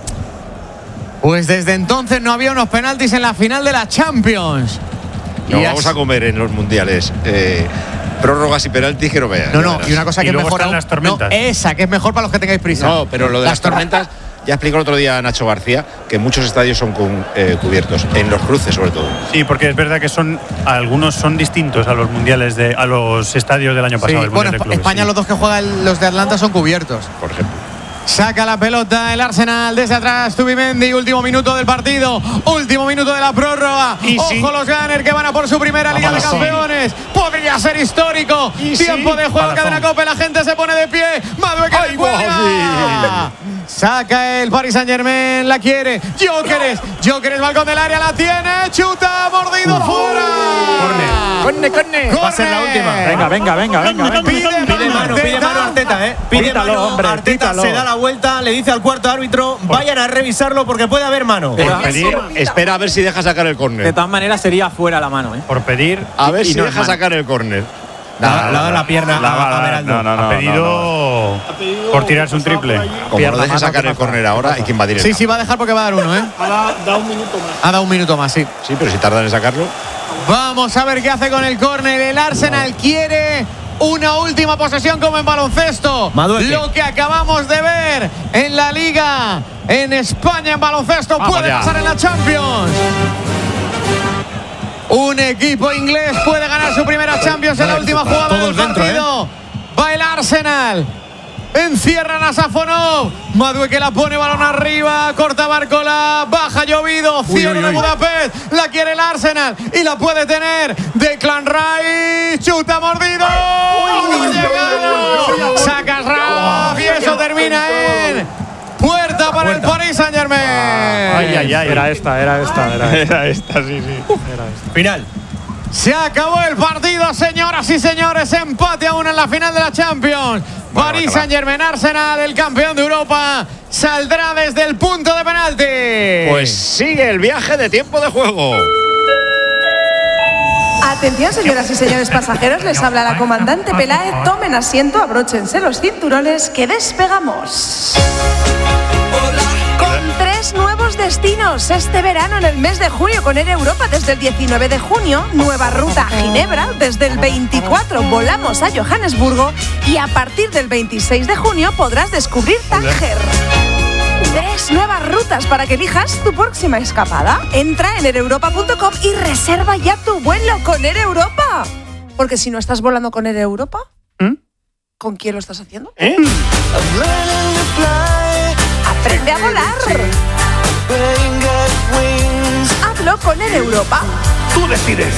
Pues desde entonces no había unos penaltis en la final de la Champions. Nos y vamos a comer en los mundiales. Eh, prórrogas y penaltis que no veas. No, no, y una cosa y que es mejor. Las tormentas. No, esa, que es mejor para los que tengáis prisa. No, pero lo de las, las tormentas, ya explicó el otro día Nacho García que muchos estadios son con, eh, cubiertos, en los cruces sobre todo. Sí, porque es verdad que son algunos son distintos a los mundiales de a los estadios del año pasado. Sí, el bueno, de clubes, España sí. Los dos que juegan los de Atlanta son cubiertos. Por ejemplo. Saca la pelota el Arsenal desde atrás. Zubimendi, último minuto del partido. Último minuto de la prórroga. Y Ojo sí. los Gunners que van a por su primera Liga de Campeones. Sí. Podría ser histórico. Y Tiempo sí. de juego, cadena Cope. La gente se pone de pie. Madueque de cuelga. Saca el Paris Saint-Germain. La quiere. Jóqueres. Jóqueres, balcón del área. La tiene. Chuta. Mordido. Uh. Fuera. Corne, corne. Va a ser la última. Venga, venga, venga. venga, venga. Pide, pide mano, pide mano Arteta, ¿eh? Pide Pítalo, mano. Hombre, Arteta pítalo. se da la vuelta, le dice al cuarto árbitro, vayan a revisarlo porque puede haber mano. Por pedir, espera a ver si deja sacar el córner. De todas maneras sería fuera la mano, ¿eh? Por pedir. A ver y si no deja sacar el córner. Le ha dado la pierna la, a, la, a Beraldo. No, no, no, ha, pedido no, no. por tirarse un triple. Como pierna, no deje sacar el córner ahora, hay que invadir el Sí, sí, va a dejar porque va a dar uno, ¿eh? Ha dado un minuto más. Ha dado un minuto más, sí. Sí, pero si tardan en sacarlo. Vamos a ver qué hace con el córner. El Arsenal quiere una última posesión como en baloncesto. Madueque. Lo que acabamos de ver en la Liga, en España en baloncesto, Vamos puede ya. pasar en la Champions. Un equipo inglés puede ganar su primera Champions en la última jugada del partido. Dentro, ¿eh? Va el Arsenal. Encierran a Safonov. Madueque la pone, balón arriba. Corta Barcola. Baja Llovido. Cielo de Budapest. La quiere el Arsenal. Y la puede tener Declan Rice. Chuta mordido. Uy, Sacas Raf. Y eso termina en puerta para puerta. el Paris Saint-Germain. Ay, ay, ay. Era esta, era esta. Era esta, era esta sí, sí. Era esta. Final. Se acabó el partido, señoras y señores. Empate a uno en la final de la Champions. Bueno, Paris Saint-Germain, Arsenal, el campeón de Europa, saldrá desde el punto de penalti. Pues sigue el viaje de tiempo de juego. Atención, señoras y señores pasajeros, les habla la comandante Peláez. Tomen asiento, abróchense los cinturones que despegamos. Con tres nuevos destinos este verano en el mes de junio con Air Europa desde el diecinueve de junio, nueva ruta a Ginebra, desde el veinticuatro volamos a Johannesburgo y a partir del veintiséis de junio podrás descubrir Tánger. Tres nuevas rutas para que elijas tu próxima escapada. Entra en air europa punto com y reserva ya tu vuelo con Air Europa. Porque si no estás volando con Air Europa, ¿Mm? ¿con quién lo estás haciendo? ¿Eh? Aprende a volar. hazlo con el Europa. Tú decides.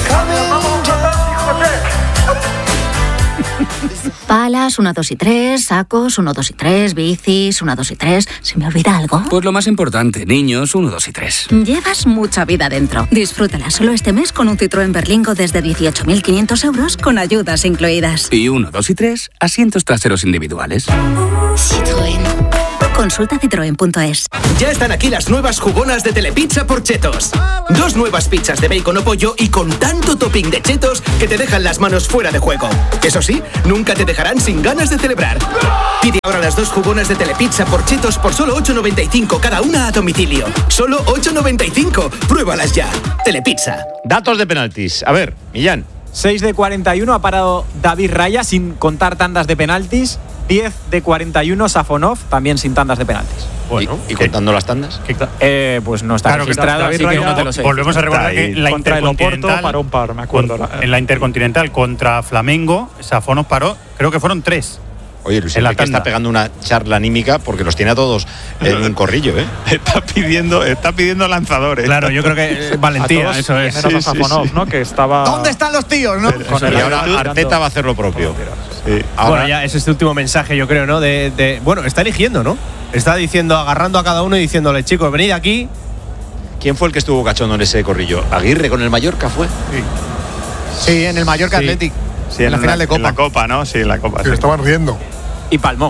Palas, uno, dos y tres, sacos, uno, dos y tres, bicis, uno, dos y tres. ¿Se me olvida algo? Pues lo más importante, niños, uno, dos y tres. Llevas mucha vida dentro. Disfrútala solo este mes con un Citroën Berlingo desde dieciocho mil quinientos euros con ayudas incluidas. Y uno, dos y tres, asientos traseros individuales. Citroën. Consulta citroen punto es. Ya están aquí las nuevas jugonas de Telepizza por Chetos. Dos nuevas pizzas de bacon o pollo y con tanto topping de chetos que te dejan las manos fuera de juego. Eso sí, nunca te dejarán sin ganas de celebrar. Pide ahora las dos jugonas de Telepizza por Chetos por solo ocho noventa y cinco cada una a domicilio. Solo ocho noventa y cinco. Pruébalas ya. Telepizza. Datos de penaltis. A ver, Millán. seis de cuarenta y uno ha parado David Raya sin contar tandas de penaltis. diez de cuarenta y uno Safonov, también sin tandas de penaltis. Bueno, ¿Y, y contando las tandas? Eh, pues no está Claro, registrado, David así que Raya, no te lo sé. Volvemos a recordar Está que ahí. en la Contra el Oporto Intercontinental paró un par, me acuerdo. con- en la Intercontinental contra Flamengo, Safonov paró, creo que fueron tres. Oye, Luis en la Enrique está tanda. pegando una charla anímica porque los tiene a todos en un corrillo, ¿eh? Está pidiendo, está pidiendo lanzadores. Claro, yo creo que eh, valentía, A todos, eso es. menos a Safonov, ¿no? Que estaba. ¿Dónde están los tíos, no? Con el y ahora Arteta va a hacer lo propio. Sí. Ahora Ahora, ya es este último mensaje, yo creo, ¿no? De, de- bueno, está eligiendo, ¿no? Está diciendo, agarrando a cada uno y diciéndole, chicos, venid aquí. ¿quién fue el que estuvo cachondo en ese corrillo? ¿Aguirre con el Mallorca fue? Sí, en el Mallorca Sí. Athletic. Sí, en la final de Copa. En la Copa, ¿no? Sí, en la Copa. Que sí. estaban riendo. Y palmó.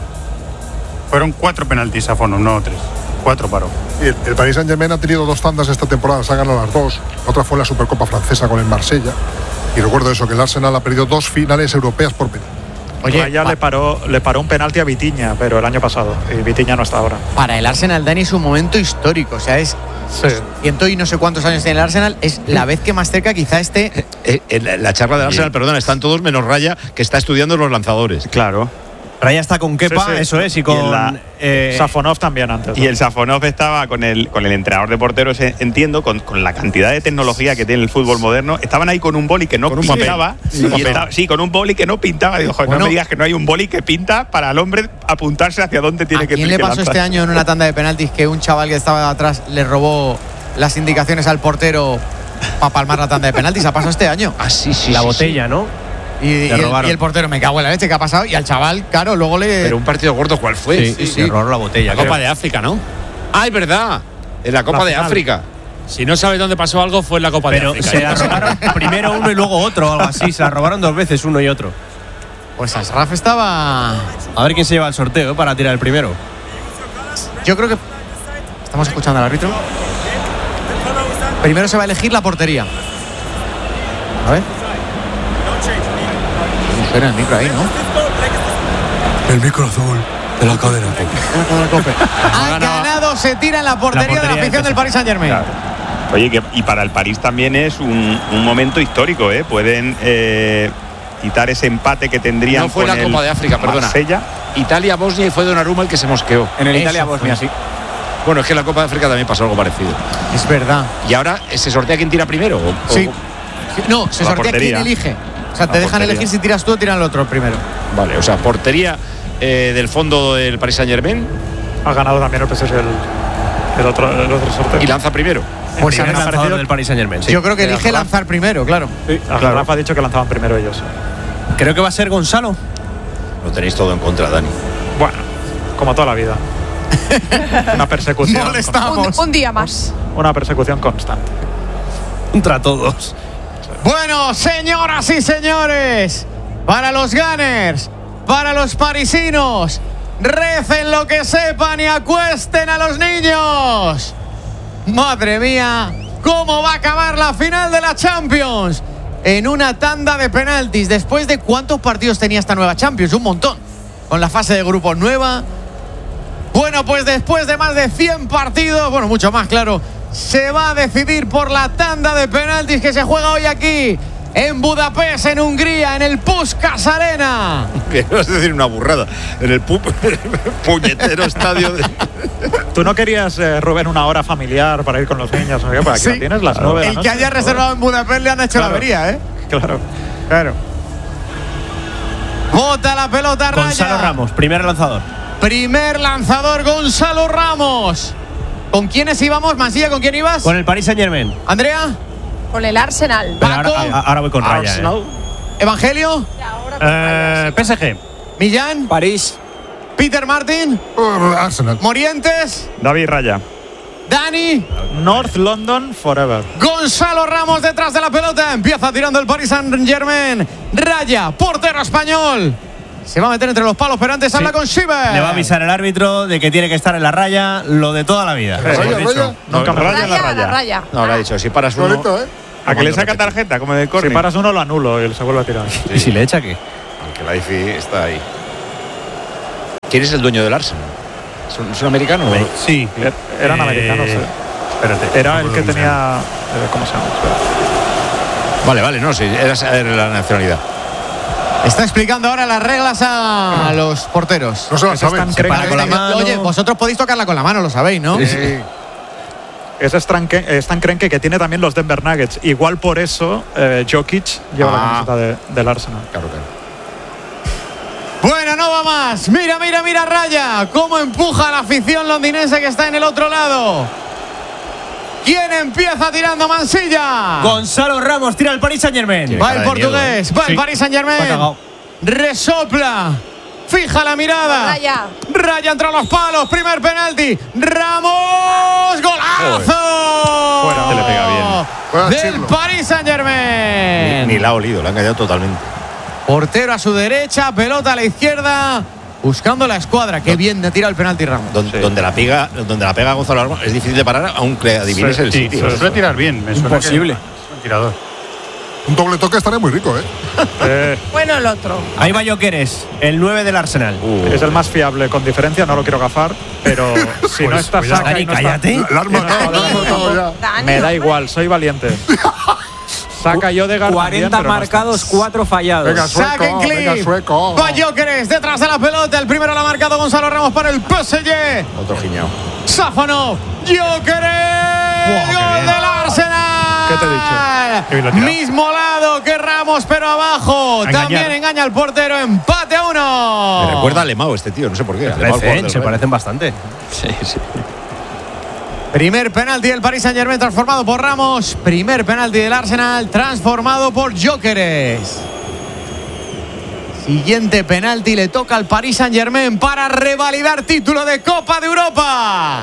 Fueron cuatro penaltis Safonov, no tres. Cuatro paró. Y el, el Paris Saint-Germain ha tenido dos tandas esta temporada, se han ganado las dos. Otra fue la Supercopa Francesa con el Marsella. Y recuerdo eso, que el Arsenal ha perdido dos finales europeas por penalti. Oye, Raya pa- le paró, le paró un penalti a Vitiña, pero el año pasado. Y Vitiña no está ahora. para el Arsenal, Dani, es un momento histórico. O sea, es Sí. ciento y no sé cuántos años tiene el Arsenal. Es la vez que más cerca quizá esté. Eh, en la, la charla del Arsenal, perdona, están todos menos Raya, que está estudiando los lanzadores. Claro. Raya está con Kepa, Sí, sí. eso es, y Y con. en la- eh, Safonov también antes. Y el Safonov estaba con el, con el entrenador de porteros, eh, entiendo, con, con la cantidad de tecnología que tiene el fútbol moderno. Estaban ahí con un boli que no Con un papel. pintaba. Sí, Y papel. estaba- sí, con un boli que no pintaba. Digo, joder, Bueno. no me digas que no hay un boli que pinta para el hombre apuntarse hacia dónde tiene ¿A que quién le que pasó lanzar. este año en una tanda de penaltis que un chaval que estaba atrás le robó las indicaciones al portero para palmar la tanda de penaltis? ¿Ha pasado este año? Ah, sí, sí. la sí, botella, ¿no? Y, y el, y el portero, me cago en la leche, ¿qué ha pasado? Y al chaval, claro, luego le. sí. Pero un partido gordo, ¿cuál fue? Sí, sí, error la botella. La Copa creo. de África, ¿no? Ah, es verdad. En la Copa La de final. África. Si no sabes dónde pasó algo, fue en la Copa Pero de África. se la robaron primero uno y luego otro, o algo así. Se la robaron dos veces, uno y otro. Pues Asraf estaba. A ver quién se lleva el sorteo, ¿eh? Para tirar el primero. Yo creo que. Estamos escuchando al árbitro. Primero se va a elegir la portería. A ver. ¿Cómo suena el micro ahí, no? El micro azul de la cadena. Ha ganado, se tira en la portería, La portería de la afición de del Paris Saint-Germain. Claro. Oye, que, y para el París también es un, un momento histórico, ¿eh? Pueden eh, quitar ese empate que tendrían No fue con la el Copa de África, perdona. Marsella. Italia-Bosnia y fue Donnarumma el que se mosqueó. En el Eso Italia-Bosnia, fue. sí. Bueno, es que en la Copa de África también pasó algo parecido. Es verdad. ¿Y ahora se sortea quién tira primero? ¿O- o- Sí. No, se La sortea portería. quién elige. O sea, te La dejan portería. elegir si tiras tú o tiran el otro primero. Vale, o sea, portería eh, del fondo del Paris Saint-Germain Ha ganado también el P S G el, el otro, el otro sorteo. y lanza primero. Pues Primer ha lanzador parecido- del Paris Saint-Germain. sí. Yo creo que Eh, elige Rafa. lanzar primero, claro. Sí, Claro. Rafa ha dicho que lanzaban primero ellos. Creo que va a ser Gonzalo. Lo tenéis todo en contra, Dani. Bueno, como toda la vida. Una persecución. Molestamos. Un, un día más. Una persecución constante. Contra todos. Bueno, señoras y señores, para los Gunners, para los parisinos, recen lo que sepan y acuesten a los niños. Madre mía, ¿cómo va a acabar la final de la Champions? En una tanda de penaltis. ¿Después de cuántos partidos tenía esta nueva Champions? Un montón. Con la fase de grupos nueva. Bueno, pues después de más de cien partidos, bueno, mucho más, claro, se va a decidir por la tanda de penaltis que se juega hoy aquí, en Budapest, en Hungría, en el Puskás Arena. Que vas a decir una burrada. En el pu puñetero estadio de... ¿Tú no querías, eh, Rubén, una hora familiar para ir con los niños? ¿No? Para aquí Sí. la tienes las nueve de la El noche. que haya reservado en Budapest le han hecho Claro. la avería, ¿eh? Claro. Claro. Bota la pelota, Raya. Gonzalo Ramos, primer lanzador. Primer lanzador, Gonzalo Ramos. ¿Con quiénes íbamos? Mansilla, ¿con quién ibas? Con el Paris Saint-Germain. Andrea. Con el Arsenal. Paco. Ahora, ahora voy con Raya. Eh. Evangelio. Eh, P S G. Millán. París. Peter Martin. Arsenal. Morientes. David Raya. Dani. North London forever. Gonzalo Ramos detrás de la pelota. Empieza tirando el Paris Saint-Germain. Raya, portero español. Se va a meter entre los palos, pero antes sí. habla con Schieber. Le va a avisar el árbitro de que tiene que estar en la raya, lo de toda la vida. ¿Raya, raya? No, Nunca raya, Raya, la raya. la raya. No, lo ha dicho. Si paras uno. Bonito, ¿eh? A que le saca tarjeta, como de córner. Si paras uno, lo anulo y se vuelve a tirar. ¿Y si le echa qué? Aunque la I F I está ahí. ¿Quién es el dueño del Arsenal? ¿Es un, es un americano? Sí. Eran Eh, americanos. Eh. Espérate. Era el que tenía. eh, ¿Cómo se llama? Espera. Vale, vale, no, sí, era saber la nacionalidad. Está explicando ahora las reglas a los porteros. No se las saben. Se para con la mano. Oye, vosotros podéis tocarla con la mano, lo sabéis, ¿no? Sí. Es Stan, Stan Kroenke, que tiene también los Denver Nuggets. Igual por eso eh, Jokic lleva Ah. la camiseta de, del Arsenal. Claro, claro. Bueno, no va más. Mira, mira, mira Raya. Cómo empuja a la afición londinense que está en el otro lado. ¿Quién empieza tirando? Mansilla. Gonzalo Ramos tira el Paris Saint-Germain. Va el portugués, va el Paris Saint-Germain. Resopla. Fija la mirada. Raya. Raya entre los palos. Primer penalti. Ramos. ¡Golazo! Fuera. Se le pega bien. Del Paris Saint-Germain. Ni, ni la ha olido, la ha engañado totalmente. Portero a su derecha, pelota a la izquierda. Buscando la escuadra. Qué bien de tira el penalti Ramos. Don, Sí. donde, la pega, donde la pega Gonzalo Ramos es difícil de parar, aunque adivines Sí, el sí, sitio. se suele tirar bien. Me suena Imposible. que es un tirador. Un doble toque estaría muy rico, ¿eh? Eh, Bueno, el otro. Ahí va Gyökeres, el nueve del Arsenal. Uh, es el más fiable con diferencia, no lo quiero gafar, pero si no Pues, está cuidado. Saka y no está, Cállate. La has matado, la has matado ya. Dani. me da igual, soy valiente. Saka y Odegaard cuarenta también, pero no marcados, cuatro fallados. Venga, Saquen sueco, venga, clip. sueco. Va Gyökeres detrás de la pelota. El primero lo ha marcado Gonzalo Ramos para el P S G. otro giñao. Sáfano. Gyökeres. qué Gol bien. del Arsenal. ¿Qué te he dicho? Qué bien lo ha tirado. Mismo lado que Ramos, pero abajo. A engañar. También engaña al portero. Empate a uno. Me recuerda a Lemao este tío, no sé por qué. Lemao, el jugador Parecen, del se Real. parecen bastante. Sí, sí. Primer penalti del Paris Saint-Germain transformado por Ramos. Primer penalti del Arsenal transformado por Gyökeres. Siguiente penalti le toca al Paris Saint-Germain para revalidar título de Copa de Europa.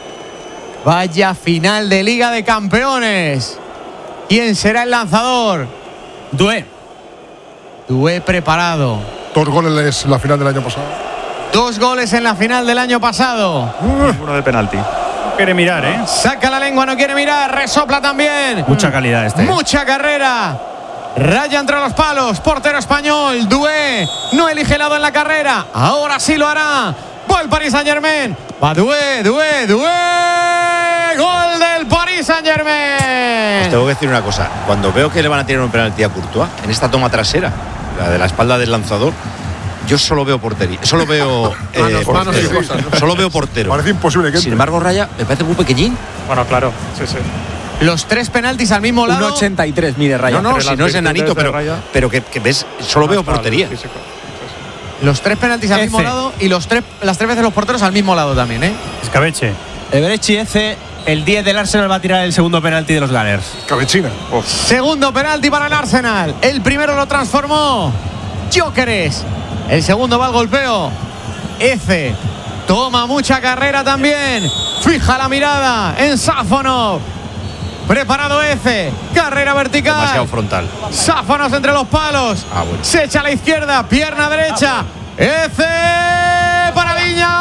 Vaya final de Liga de Campeones. ¿Quién será el lanzador? Doué. Doué preparado. Dos goles en la final del año pasado. Dos goles en la final del año pasado. Ninguno de penalti. No quiere mirar, ¿eh? Saca la lengua, no quiere mirar. Resopla también. Mucha calidad este. Mucha carrera. Raya entre los palos. Portero español. Doué no elige lado en la carrera. Ahora sí lo hará. Va el Paris Saint-Germain. Va Doué, Doué, Doué. Gol del Paris Saint-Germain. Os tengo que decir una cosa. Cuando veo que le van a tirar un penalti a Courtois, en esta toma trasera, la de la espalda del lanzador, yo solo veo portería. Solo veo. eh, Manos, manos y portero. cosas, ¿no? Solo veo portero. Parece imposible que Sin entre. embargo, Raya me parece muy pequeñín. Bueno, claro, sí, sí. Los tres penaltis al mismo lado. uno ochenta y tres mide Raya. No, no, Entre si las no es virtudes enanito, de pero, Raya. pero que, que ves, solo veo Está el portería. físico. Los tres penaltis al F. mismo lado y los tres, las tres veces los porteros al mismo lado también, ¿eh? Escabeche. Eberechi F. El diez del Arsenal va a tirar el segundo penalti de los Gunners. Cabechina. Segundo penalti para el Arsenal. El primero lo transformó Gyökeres. El segundo va al golpeo. F. Toma mucha carrera también. Fija la mirada en Sáfonov. Preparado F. Carrera vertical. Demasiado frontal. Sáfonos entre los palos. Ah, bueno. Se echa a la izquierda. Pierna derecha. F. Paradiña.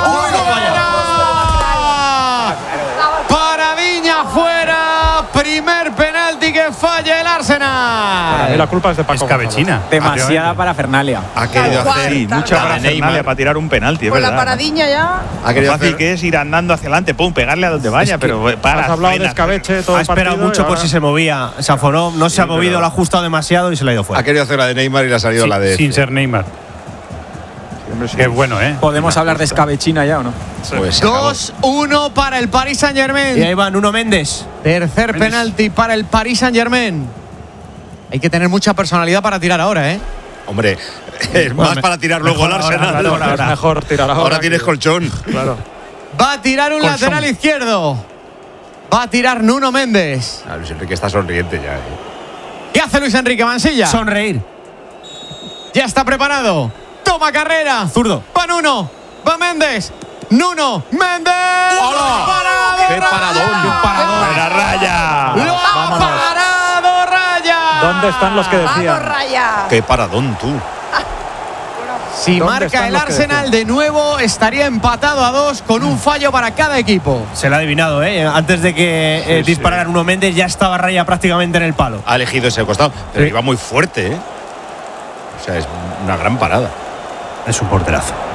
¡Fuera! Paradiña fuera. Primer penalti que falla el Para mí Arsenal. la culpa es de Paco Escabechina. Demasiada para Fernalia. Ha querido Tal cual, hacer. Sí, tal mucha cual. para Neymar. Neymar para tirar un penalti, es Con la verdad. paradiña ya. Ha Lo querido fácil hacer. que es ir andando hacia adelante, pum, pegarle a donde vaya, pero eh, para. Has hablado de frena. escabeche todo Ha el esperado partido mucho y por ahora- si se movía. Safonov no se ha movido, pero- lo ha ajustado demasiado y se le ha ido fuera. Ha querido hacer la de Neymar y le ha salido Sí, la de. sin ser Neymar. Hombre, sí. Qué bueno, ¿eh? ¿Podemos hablar de escabechina ya o no? Pues se acabó. dos uno para el Paris Y ahí Saint-Germain. va Nuno Méndez. Tercer penalti para el Paris Saint-Germain. Hay que tener mucha personalidad para tirar ahora, ¿eh? Hombre, es más para tirar luego al Ahora, Arsenal. claro, es mejor tirar ahora. Ahora tienes que- colchón. Claro. Va a tirar un Colchón. lateral izquierdo. Va a tirar Nuno Méndez. Ah, Luis Enrique está sonriente ya. ¿eh? ¿Qué hace Luis Enrique? Mansilla. Sonreír. Ya está preparado. Toma carrera. Zurdo. Va Nuno. Va Méndez. Nuno Méndez. ¡Hola! ¡Parado, ¡Qué paradón! ¡Qué paradón! ¡La raya! ¡Lo ha parado Raya! ¿Dónde están los que decían? ¡Vamos, Raya! ¡Qué paradón tú! Si ¿Dónde marca están el los que Arsenal de nuevo, estaría empatado a dos con un fallo para cada equipo. Se lo ha adivinado, ¿eh? Antes de que eh, Sí, dispararan sí. Nuno Méndez, ya estaba Raya prácticamente en el palo. Ha elegido ese costado, pero Sí. iba muy fuerte, ¿eh? O sea, es una gran parada. Es un porterazo.